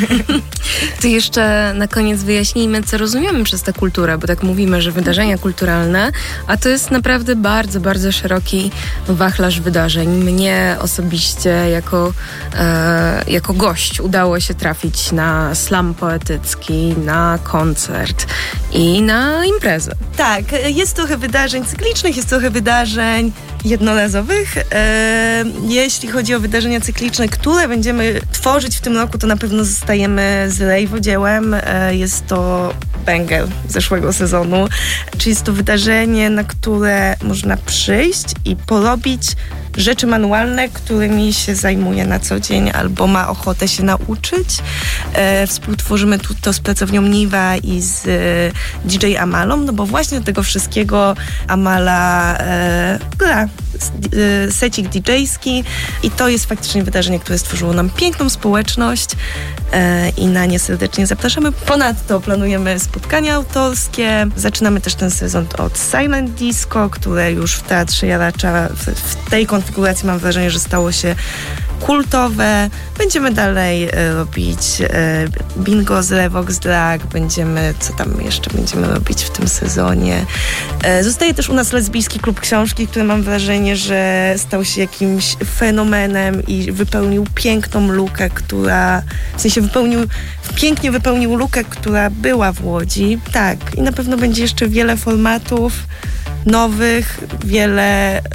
To jeszcze na koniec wyjaśnijmy, co rozumiemy przez tę kulturę, bo tak mówimy, że wydarzenia kulturalne, a to jest naprawdę bardzo, bardzo szeroki wachlarz wydarzeń. Mnie osobiście jako, e, jako gość udało się trafić na slam poetycki, na koncert i na imprezę. Tak, jest trochę wydarzeń cyklicznych, jest trochę wydarzeń jednorazowych. E, jeśli chodzi o wydarzenia cykliczne, które będziemy tworzyć w tym roku, to na pewno zostajemy z rejwodziełem. E, jest to banger zeszłego sezonu. Czyli jest to wydarzenie, na które można przyjść i porobić rzeczy manualne, którymi się zajmuje na co dzień albo ma ochotę się nauczyć. E, współtworzymy tu to z pracownią Niwa i z e, D J Amalą, no bo właśnie do tego wszystkiego Amala e, gra e, secik didżejski i to jest faktycznie wydarzenie, które stworzyło nam piękną społeczność e, i na nie serdecznie zapraszamy. Ponadto planujemy spotkania autorskie. Zaczynamy też ten sezon od Silent Disco, które już w Teatrze Jaracza w, w tej konfiguracji mam wrażenie, że stało się kultowe. Będziemy dalej e, robić e, bingo z Revox Drag, będziemy, co tam jeszcze będziemy robić w tym sezonie. E, zostaje też u nas lesbijski klub książki, który mam wrażenie, że stał się jakimś fenomenem i wypełnił piękną lukę, która, w sensie wypełnił, pięknie wypełnił lukę, która była w Łodzi. Tak, i na pewno będzie jeszcze wiele formatów nowych, wiele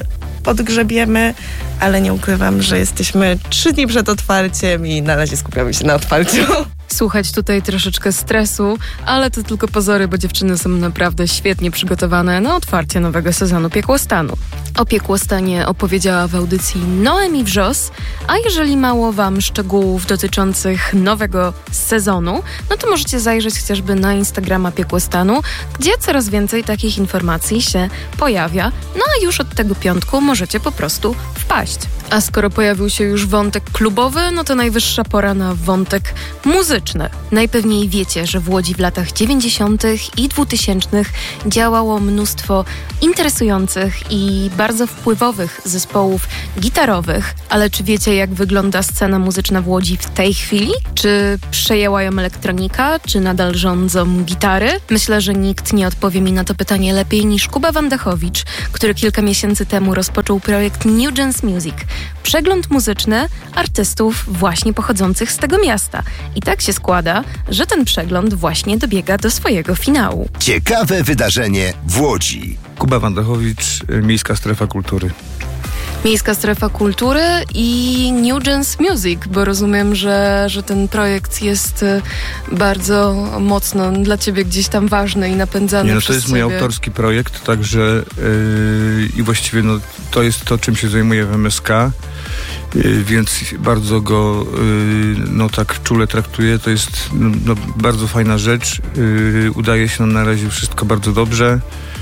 podgrzebiemy, ale nie ukrywam, że jesteśmy trzy dni przed otwarciem i na razie skupiamy się na otwarciu. Słuchać tutaj troszeczkę stresu, ale to tylko pozory, bo dziewczyny są naprawdę świetnie przygotowane na otwarcie nowego sezonu Piekłostanu. O Piekłostanie opowiedziała w audycji Noemi Wrzos, a jeżeli mało wam szczegółów dotyczących nowego sezonu, no to możecie zajrzeć chociażby na Instagrama Piekłostanu, gdzie coraz więcej takich informacji się pojawia, no a już od tego piątku możecie po prostu wpaść. A skoro pojawił się już wątek klubowy, no to najwyższa pora na wątek muzyczny. Najpewniej wiecie, że w Łodzi w latach dziewięćdziesiątych i dwutysięcznych działało mnóstwo interesujących i bardzo wpływowych zespołów gitarowych. Ale czy wiecie, jak wygląda scena muzyczna w Łodzi w tej chwili? Czy przejęła ją elektronika? Czy nadal rządzą gitary? Myślę, że nikt nie odpowie mi na to pytanie lepiej niż Kuba Wandechowicz, który kilka miesięcy temu rozpoczął projekt New Dance Music. Przegląd muzyczny artystów właśnie pochodzących z tego miasta. I tak się składa, że ten przegląd właśnie dobiega do swojego finału. Ciekawe wydarzenie w Łodzi. Kuba Wandechowicz, Miejska Strefa Kultury. Miejska Strefa Kultury i New Dance Music, bo rozumiem, że, że ten projekt jest bardzo mocno dla ciebie gdzieś tam ważny i napędzany Nie, no przez to jest ciebie. mój autorski projekt, także yy, i właściwie no, to jest to, czym się zajmuję w M S K, yy, więc bardzo go yy, no tak czule traktuję. To jest no, no, bardzo fajna rzecz. Yy, udaje się nam na razie wszystko bardzo dobrze.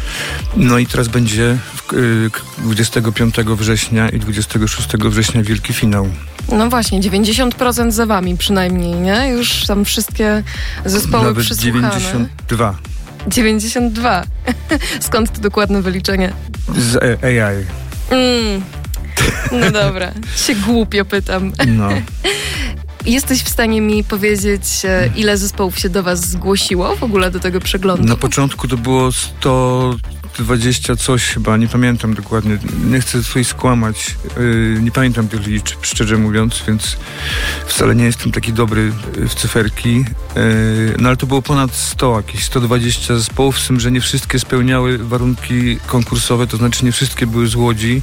No i teraz będzie dwudziestego piątego września i dwudziestego szóstego września wielki finał. No właśnie, dziewięćdziesiąt procent za wami przynajmniej, nie? Już tam wszystkie zespoły Nawet przysłuchane. dziewięćdziesiąt dwa. dziewięćdziesiąt dwa. Skąd to dokładne wyliczenie? Z A I. Mm. No dobra, się głupio pytam. No. Jesteś w stanie mi powiedzieć, ile zespołów się do was zgłosiło w ogóle do tego przeglądu? Na początku to było sto dwadzieścia coś chyba, nie pamiętam dokładnie. Nie chcę tutaj skłamać. Yy, nie pamiętam tych liczb, szczerze mówiąc, więc wcale nie jestem taki dobry w cyferki. Yy, no ale to było ponad sto, jakieś sto dwadzieścia zespołów, z tym, że nie wszystkie spełniały warunki konkursowe, to znaczy nie wszystkie były z Łodzi.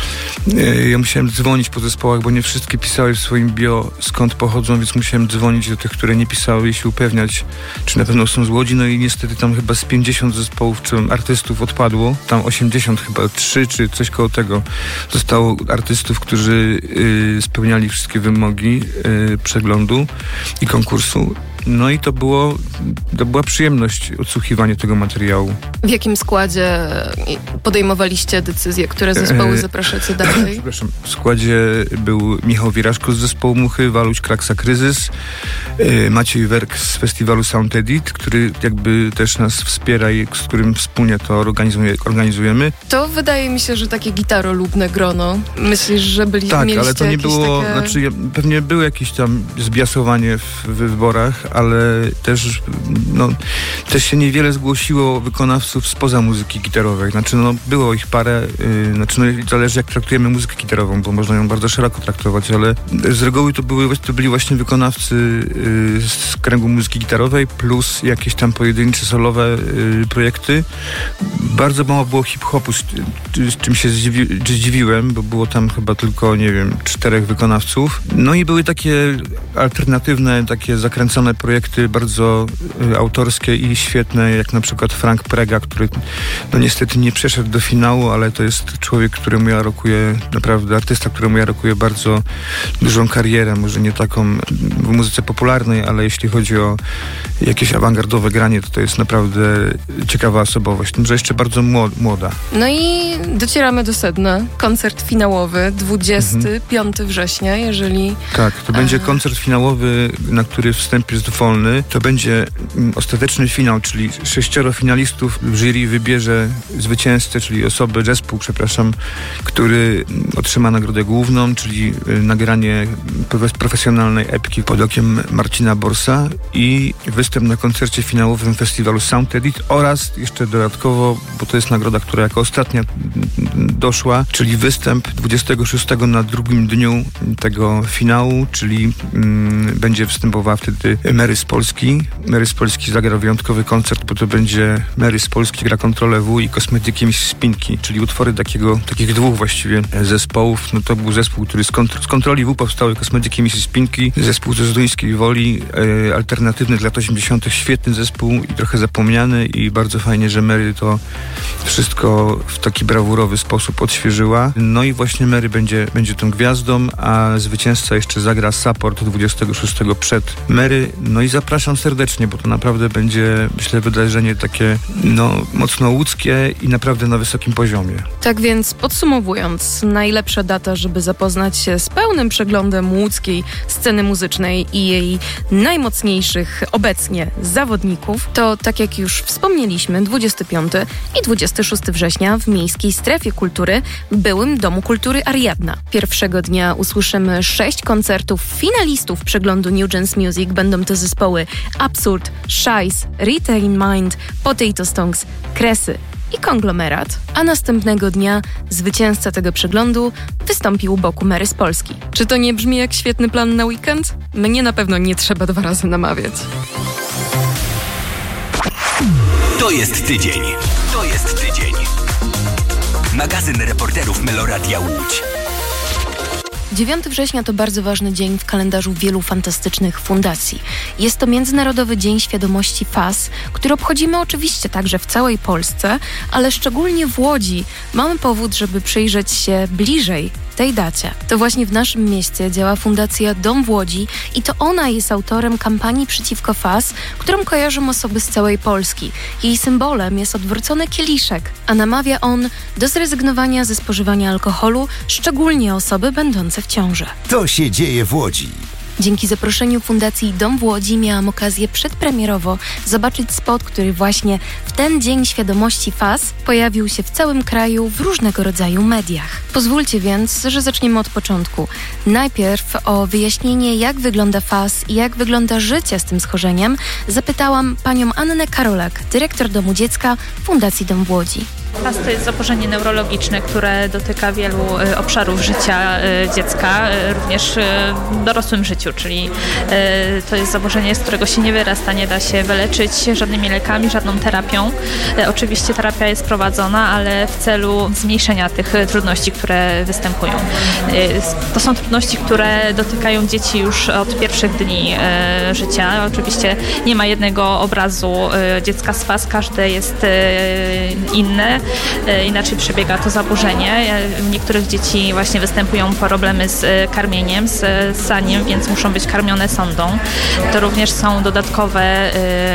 Yy, ja musiałem dzwonić po zespołach, bo nie wszystkie pisały w swoim bio, skąd pochodzą, więc musiałem dzwonić do tych, które nie pisały i się upewniać, czy na pewno są z Łodzi. No i niestety tam chyba z pięćdziesiąt zespołów, czy artystów odpadło. Tam osiemdziesiąt chyba, trzy czy coś koło tego zostało artystów, którzy y, spełniali wszystkie wymogi y, przeglądu i konkursu. No i to było, to była przyjemność odsłuchiwanie tego materiału. W jakim składzie podejmowaliście decyzje, które zespoły zapraszacie dalej? Przepraszam, w składzie był Michał Wieraszko z zespołu Muchy, Waluś Kraksa Kryzys, yy, Maciej Werk z festiwalu Sound Edit, który jakby też nas wspiera i z którym wspólnie to organizuje, organizujemy. To wydaje mi się, że takie gitarolubne grono. Myślisz, że byli, tak, mieliście ale to nie było, takie... znaczy pewnie było jakieś tam zbiasowanie w, w wyborach, ale też, no, też się niewiele zgłosiło wykonawców spoza muzyki gitarowej. Znaczy, no, było ich parę, yy, znaczy, no, zależy jak traktujemy muzykę gitarową, bo można ją bardzo szeroko traktować, ale z reguły to, były, to byli właśnie wykonawcy yy, z kręgu muzyki gitarowej plus jakieś tam pojedyncze, solowe yy, projekty. Bardzo mało było hip-hopu, z, z czym się zdziwi, zdziwiłem, bo było tam chyba tylko, nie wiem, czterech wykonawców. No i były takie alternatywne, takie zakręcone projekty bardzo y, autorskie i świetne, jak na przykład Frank Prega, który no niestety nie przeszedł do finału, ale to jest człowiek, któremu ja rokuję, naprawdę artysta, któremu ja rokuję bardzo dużą karierę, może nie taką w muzyce popularnej, ale jeśli chodzi o jakieś awangardowe granie, to to jest naprawdę ciekawa osobowość, tym, że jeszcze bardzo młoda. No i docieramy do sedna. Koncert finałowy, dwudziestego piątego września, jeżeli... Tak, to będzie koncert finałowy, na który wstęp jest wolny. To będzie ostateczny finał, czyli sześcioro finalistów w jury wybierze zwycięzcę, czyli osobę, zespół, przepraszam, który otrzyma nagrodę główną, czyli nagranie profesjonalnej epki pod okiem Marcina Borsa i występ na koncercie finałowym festiwalu Sound Edit oraz jeszcze dodatkowo, bo to jest nagroda, która jako ostatnia doszła, czyli występ dwudziestego szóstego na drugim dniu tego finału, czyli mm, będzie występowała wtedy Mary z Polski. Mary z Polski zagra wyjątkowy koncert, bo to będzie Mary z Polski gra Kontrolę W i Kosmetyki mistrzów Spinki, czyli utwory takiego, takich dwóch właściwie zespołów. No to był zespół, który z, kont- z Kontroli W powstały Kosmetyki mistrzów Spinki, zespół ze Zduńskiej Woli, e, alternatywny z lat osiemdziesiątych, świetny zespół i trochę zapomniany i bardzo fajnie, że Mary to wszystko w taki brawurowy sposób odświeżyła. No i właśnie Mary będzie, będzie tą gwiazdą, a zwycięzca jeszcze zagra support dwudziestego szóstego przed Mary. No i zapraszam serdecznie, bo to naprawdę będzie, myślę, wydarzenie takie no, mocno łódzkie i naprawdę na wysokim poziomie. Tak więc podsumowując, najlepsza data, żeby zapoznać się z pełnym przeglądem łódzkiej sceny muzycznej i jej najmocniejszych obecnie zawodników, to tak jak już wspomnieliśmy, dwudziestego piątego i dwudziestego szóstego września w Miejskiej Strefie Kultury w byłym Domu Kultury Ariadna. Pierwszego dnia usłyszymy sześć koncertów finalistów przeglądu New Gens Music. Będą to zespoły Absurd, Shice, Retain Mind, Potato Stonks, Kresy i Konglomerat, a następnego dnia zwycięzca tego przeglądu wystąpił u boku Mary z Polski. Czy to nie brzmi jak świetny plan na weekend? Mnie na pewno nie trzeba dwa razy namawiać. To jest tydzień. To jest tydzień. Magazyn reporterów Meloradia Łódź. dziewiątego września to bardzo ważny dzień w kalendarzu wielu fantastycznych fundacji. Jest to Międzynarodowy Dzień Świadomości F A S, który obchodzimy oczywiście także w całej Polsce, ale szczególnie w Łodzi mamy powód, żeby przyjrzeć się bliżej tej dacie. To właśnie w naszym mieście działa Fundacja Dom w Łodzi i to ona jest autorem kampanii przeciwko F A S, którą kojarzą osoby z całej Polski. Jej symbolem jest odwrócony kieliszek, a namawia on do zrezygnowania ze spożywania alkoholu, szczególnie osoby będące w ciąży. To się dzieje w Łodzi. Dzięki zaproszeniu Fundacji Dom w Łodzi miałam okazję przedpremierowo zobaczyć spot, który właśnie w ten Dzień Świadomości F A S pojawił się w całym kraju w różnego rodzaju mediach. Pozwólcie więc, że zaczniemy od początku. Najpierw o wyjaśnienie, jak wygląda F A S i jak wygląda życie z tym schorzeniem, zapytałam panią Annę Karolak, dyrektor Domu Dziecka Fundacji Dom w Łodzi. F A S to jest zaburzenie neurologiczne, które dotyka wielu y, obszarów życia y, dziecka, y, również y, w dorosłym życiu, czyli y, to jest zaburzenie, z którego się nie wyrasta, nie da się wyleczyć żadnymi lekami, żadną terapią. Y, oczywiście terapia jest prowadzona, ale w celu zmniejszenia tych y, trudności, które występują. Y, to są trudności, które dotykają dzieci już od pierwszych dni y, życia. Oczywiście nie ma jednego obrazu y, dziecka z F A S, każde jest y, inne. Inaczej przebiega to zaburzenie. U niektórych dzieci właśnie występują problemy z karmieniem, z ssaniem, więc muszą być karmione sondą. To również są dodatkowe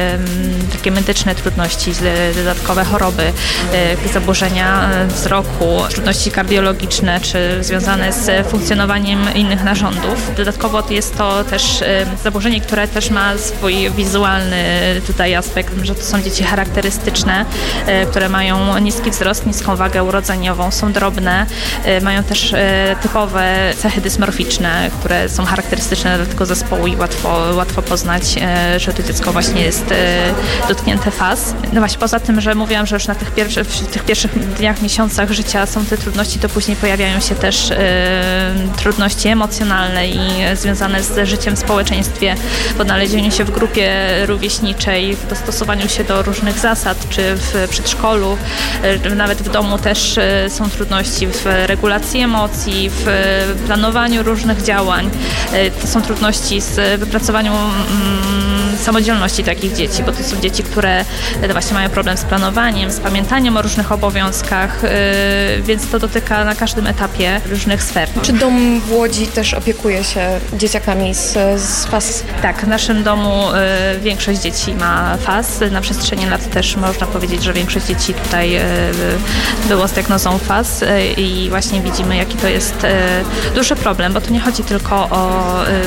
takie medyczne trudności, dodatkowe choroby, zaburzenia wzroku, trudności kardiologiczne czy związane z funkcjonowaniem innych narządów. Dodatkowo jest to też zaburzenie, które też ma swój wizualny tutaj aspekt, że to są dzieci charakterystyczne, które mają niski wzrost, niską wagę urodzeniową, są drobne, y, mają też y, typowe cechy dysmorficzne, które są charakterystyczne dla tego zespołu i łatwo, łatwo poznać, y, że to dziecko właśnie jest y, dotknięte F A S. No właśnie poza tym, że mówiłam, że już na tych, pierwszy, w tych pierwszych dniach, miesiącach życia są te trudności, to później pojawiają się też y, trudności emocjonalne i związane z życiem w społeczeństwie, w odnalezieniu się w grupie rówieśniczej, w dostosowaniu się do różnych zasad, czy w przedszkolu. Nawet w domu też są trudności w regulacji emocji, w planowaniu różnych działań. To są trudności z wypracowaniem samodzielności takich dzieci, bo to są dzieci, które właśnie mają problem z planowaniem, z pamiętaniem o różnych obowiązkach, więc to dotyka na każdym etapie różnych sfer. Czy Dom w Łodzi też opiekuje się dzieciakami z, z F A S? Tak, w naszym domu większość dzieci ma F A S. Na przestrzeni lat też można powiedzieć, że większość dzieci tutaj było z diagnozą F A S i właśnie widzimy, jaki to jest duży problem, bo tu nie chodzi tylko o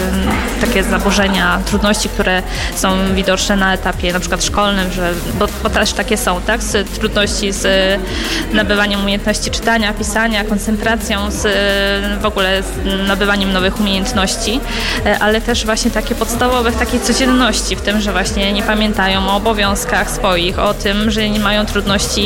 takie zaburzenia, trudności, które są widoczne na etapie na przykład szkolnym, że, bo, bo też takie są, tak? Z trudności z nabywaniem umiejętności czytania, pisania, koncentracją, z w ogóle z nabywaniem nowych umiejętności, ale też właśnie takie podstawowe w takiej codzienności, w tym, że właśnie nie pamiętają o obowiązkach swoich, o tym, że nie mają trudności motorycznych,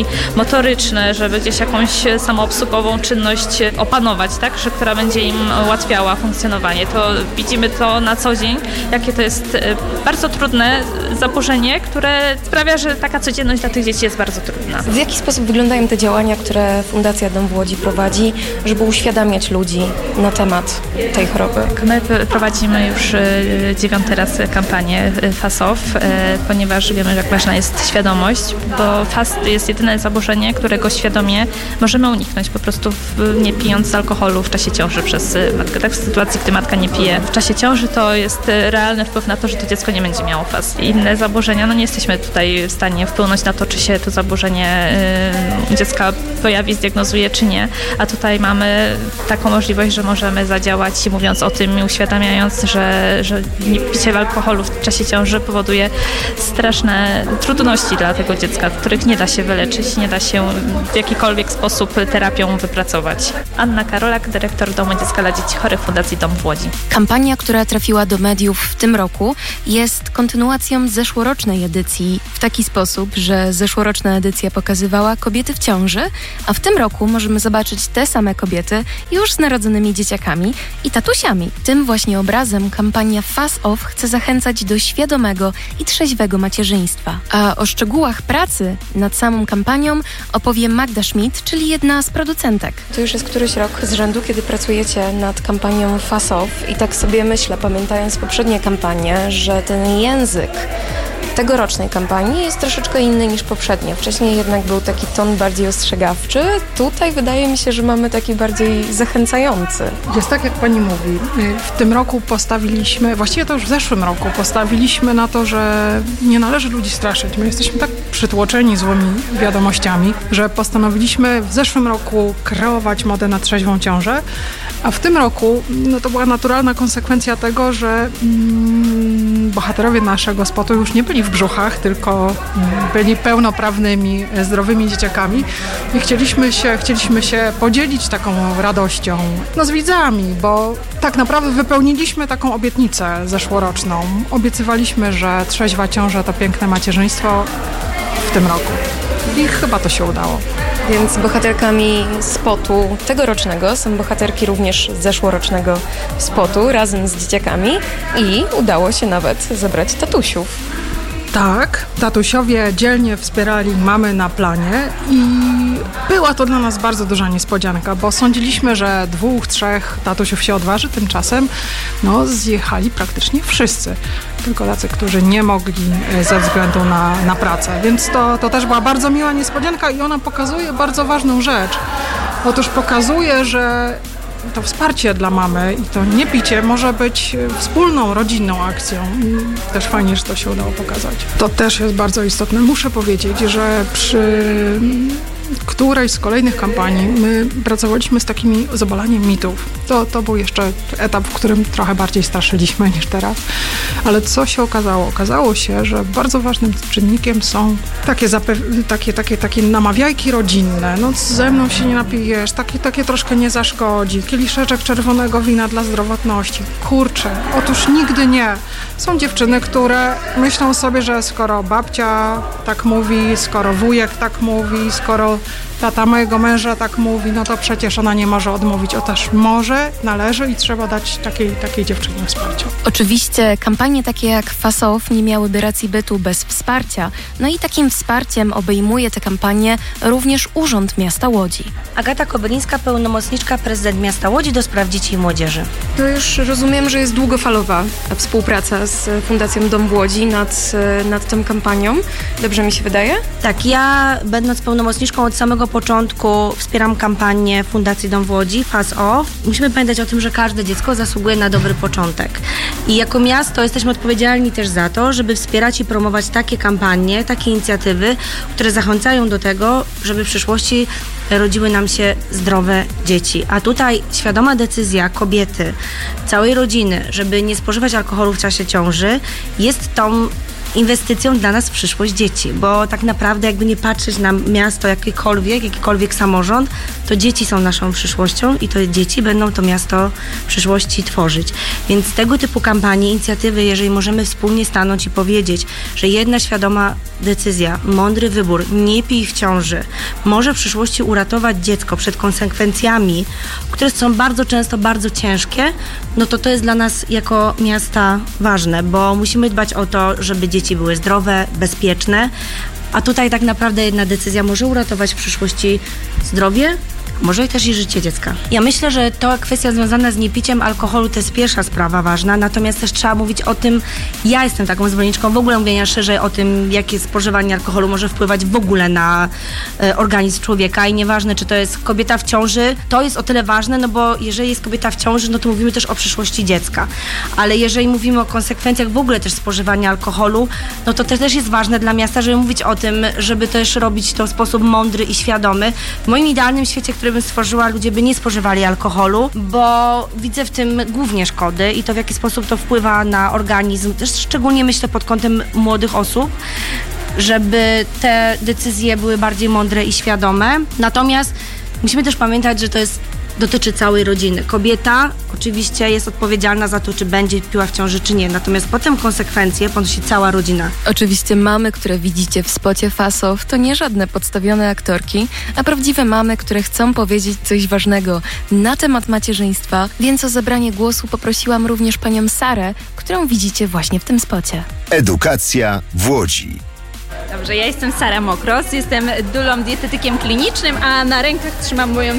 motoryczne, żeby gdzieś jakąś samoobsługową czynność opanować, tak, że, która będzie im ułatwiała funkcjonowanie. To widzimy to na co dzień, jakie to jest bardzo trudne zaburzenie, które sprawia, że taka codzienność dla tych dzieci jest bardzo trudna. W jaki sposób wyglądają te działania, które Fundacja Dom w Łodzi prowadzi, żeby uświadamiać ludzi na temat tej choroby? My prowadzimy już dziewiąty raz kampanię F A S O F, ponieważ wiemy, jak ważna jest świadomość, bo F A S jest jedyne zaburzenie, którego świadomie możemy uniknąć, po prostu nie pijąc alkoholu w czasie ciąży przez matkę. Tak, w sytuacji, gdy matka nie pije w czasie ciąży, to jest realny wpływ na to, że to dziecko nie będzie miało F A S. Inne zaburzenia, no nie jesteśmy tutaj w stanie wpłynąć na to, czy się to zaburzenie y, dziecka pojawi, zdiagnozuje, czy nie. A tutaj mamy taką możliwość, że możemy zadziałać, mówiąc o tym i uświadamiając, że, że picie alkoholu w czasie ciąży powoduje straszne trudności dla tego dziecka, których nie da się wyleczyć, nie da się w jakikolwiek sposób terapią wypracować. Anna Karolak, dyrektor Domu Dziecka dla Dzieci Chorych Fundacji Dom w Łodzi. Kampania, która trafiła do mediów w tym roku, jest kontynuacją zeszłorocznej edycji w taki sposób, że zeszłoroczna edycja pokazywała kobiety w ciąży, a w tym roku możemy zobaczyć te same kobiety już z narodzonymi dzieciakami i tatusiami. Tym właśnie obrazem kampania F A S O F chce zachęcać do świadomego i trzeźwego macierzyństwa. A o szczegółach pracy nad samą kampanią opowie Magda Schmidt, czyli jedna z producentek. To już jest któryś rok z rzędu, kiedy pracujecie nad kampanią F A S O F i tak sobie myślę, pamiętając poprzednie kampanie, że ten język tegorocznej kampanii jest troszeczkę inny niż poprzednie. Wcześniej jednak był taki ton bardziej ostrzegawczy. Tutaj wydaje mi się, że mamy taki bardziej zachęcający. Jest tak, jak pani mówi. W tym roku postawiliśmy, właściwie to już w zeszłym roku, postawiliśmy na to, że nie należy ludzi straszyć. My jesteśmy tak przytłoczeni złymi wiadomościami, że postanowiliśmy w zeszłym roku kreować modę na trzeźwą ciążę, a w tym roku no to była naturalna konsekwencja tego, że mm, bohaterowie naszego spotu już nie byli w brzuchach, tylko byli pełnoprawnymi, zdrowymi dzieciakami i chcieliśmy się, chcieliśmy się podzielić taką radością no, z widzami, bo tak naprawdę wypełniliśmy taką obietnicę zeszłoroczną. Obiecywaliśmy, że trzeźwa ciąża to piękne macierzyństwo w tym roku. I chyba to się udało. Więc bohaterkami spotu tegorocznego są bohaterki również zeszłorocznego spotu razem z dzieciakami i udało się nawet zebrać tatusiów. Tak, tatusiowie dzielnie wspierali mamy na planie i była to dla nas bardzo duża niespodzianka, bo sądziliśmy, że dwóch, trzech tatusiów się odważy, tymczasem no, zjechali praktycznie wszyscy. Tylko tacy, którzy nie mogli ze względu na, na pracę. Więc to, to też była bardzo miła niespodzianka i ona pokazuje bardzo ważną rzecz. Otóż pokazuje, że to wsparcie dla mamy i to nie picie może być wspólną, rodzinną akcją. I też fajnie, że to się udało pokazać. To też jest bardzo istotne. Muszę powiedzieć, że przy którejś z kolejnych kampanii my pracowaliśmy z takimi z obalaniem mitów. To, to był jeszcze etap, w którym trochę bardziej straszyliśmy niż teraz. Ale co się okazało? Okazało się, że bardzo ważnym czynnikiem są takie, zape- takie, takie, takie namawiajki rodzinne. No ze mną się nie napijesz, takie, takie troszkę nie zaszkodzi. Kieliszeczek czerwonego wina dla zdrowotności. Kurczę, otóż nigdy nie. Są dziewczyny, które myślą sobie, że skoro babcia tak mówi, skoro wujek tak mówi, skoro tata mojego męża tak mówi, no to przecież ona nie może odmówić. Otóż może, należy i trzeba dać takiej, takiej dziewczynie wsparcie. Oczywiście kampanie takie jak F A S O F nie miałyby racji bytu bez wsparcia. No i takim wsparciem obejmuje tę kampanię również Urząd Miasta Łodzi. Agata Kobylińska, pełnomocniczka prezydent Miasta Łodzi do spraw dzieci i młodzieży. To już rozumiem, że jest długofalowa współpraca z Fundacją Dom w Łodzi nad, nad tą kampanią. Dobrze mi się wydaje? Tak, ja będąc pełnomocniczką od samego początku wspieram kampanię Fundacji Dom w Łodzi, F A S O F. Musimy pamiętać o tym, że każde dziecko zasługuje na dobry początek. I jako miasto jesteśmy odpowiedzialni też za to, żeby wspierać i promować takie kampanie, takie inicjatywy, które zachęcają do tego, żeby w przyszłości rodziły nam się zdrowe dzieci. A tutaj świadoma decyzja kobiety, całej rodziny, żeby nie spożywać alkoholu w czasie ciąży, jest tą inwestycją dla nas w przyszłość dzieci, bo tak naprawdę jakby nie patrzeć na miasto jakiekolwiek, jakikolwiek samorząd, to dzieci są naszą przyszłością i to dzieci będą to miasto w przyszłości tworzyć. Więc tego typu kampanie, inicjatywy, jeżeli możemy wspólnie stanąć i powiedzieć, że jedna świadoma decyzja, mądry wybór, nie pij w ciąży, może w przyszłości uratować dziecko przed konsekwencjami, które są bardzo często bardzo ciężkie, no to to jest dla nas jako miasta ważne, bo musimy dbać o to, żeby dzieci były zdrowe, bezpieczne, a tutaj tak naprawdę jedna decyzja może uratować w przyszłości zdrowie, może też i życie dziecka. Ja myślę, że to kwestia związana z niepiciem alkoholu to jest pierwsza sprawa ważna, natomiast też trzeba mówić o tym, ja jestem taką zwolenniczką w ogóle mówienia szerzej o tym, jakie spożywanie alkoholu może wpływać w ogóle na e, organizm człowieka i nieważne, czy to jest kobieta w ciąży, to jest o tyle ważne, no bo jeżeli jest kobieta w ciąży, no to mówimy też o przyszłości dziecka, ale jeżeli mówimy o konsekwencjach w ogóle też spożywania alkoholu, no to też jest ważne dla miasta, żeby mówić o tym, żeby też robić to w sposób mądry i świadomy. W moim idealnym świecie, który bym stworzyła, ludzie by nie spożywali alkoholu, bo widzę w tym głównie szkody i to w jaki sposób to wpływa na organizm, też szczególnie myślę pod kątem młodych osób, żeby te decyzje były bardziej mądre i świadome. Natomiast musimy też pamiętać, że to jest dotyczy całej rodziny. Kobieta oczywiście jest odpowiedzialna za to, czy będzie piła w ciąży, czy nie. Natomiast potem konsekwencje ponosi cała rodzina. Oczywiście mamy, które widzicie w spocie Fasow, to nie żadne podstawione aktorki, a prawdziwe mamy, które chcą powiedzieć coś ważnego na temat macierzyństwa, więc o zabranie głosu poprosiłam również panią Sarę, którą widzicie właśnie w tym spocie. Edukacja w Łodzi. Dobrze, ja jestem Sara Mokros, jestem dulą dietetykiem klinicznym, a na rękach trzymam moją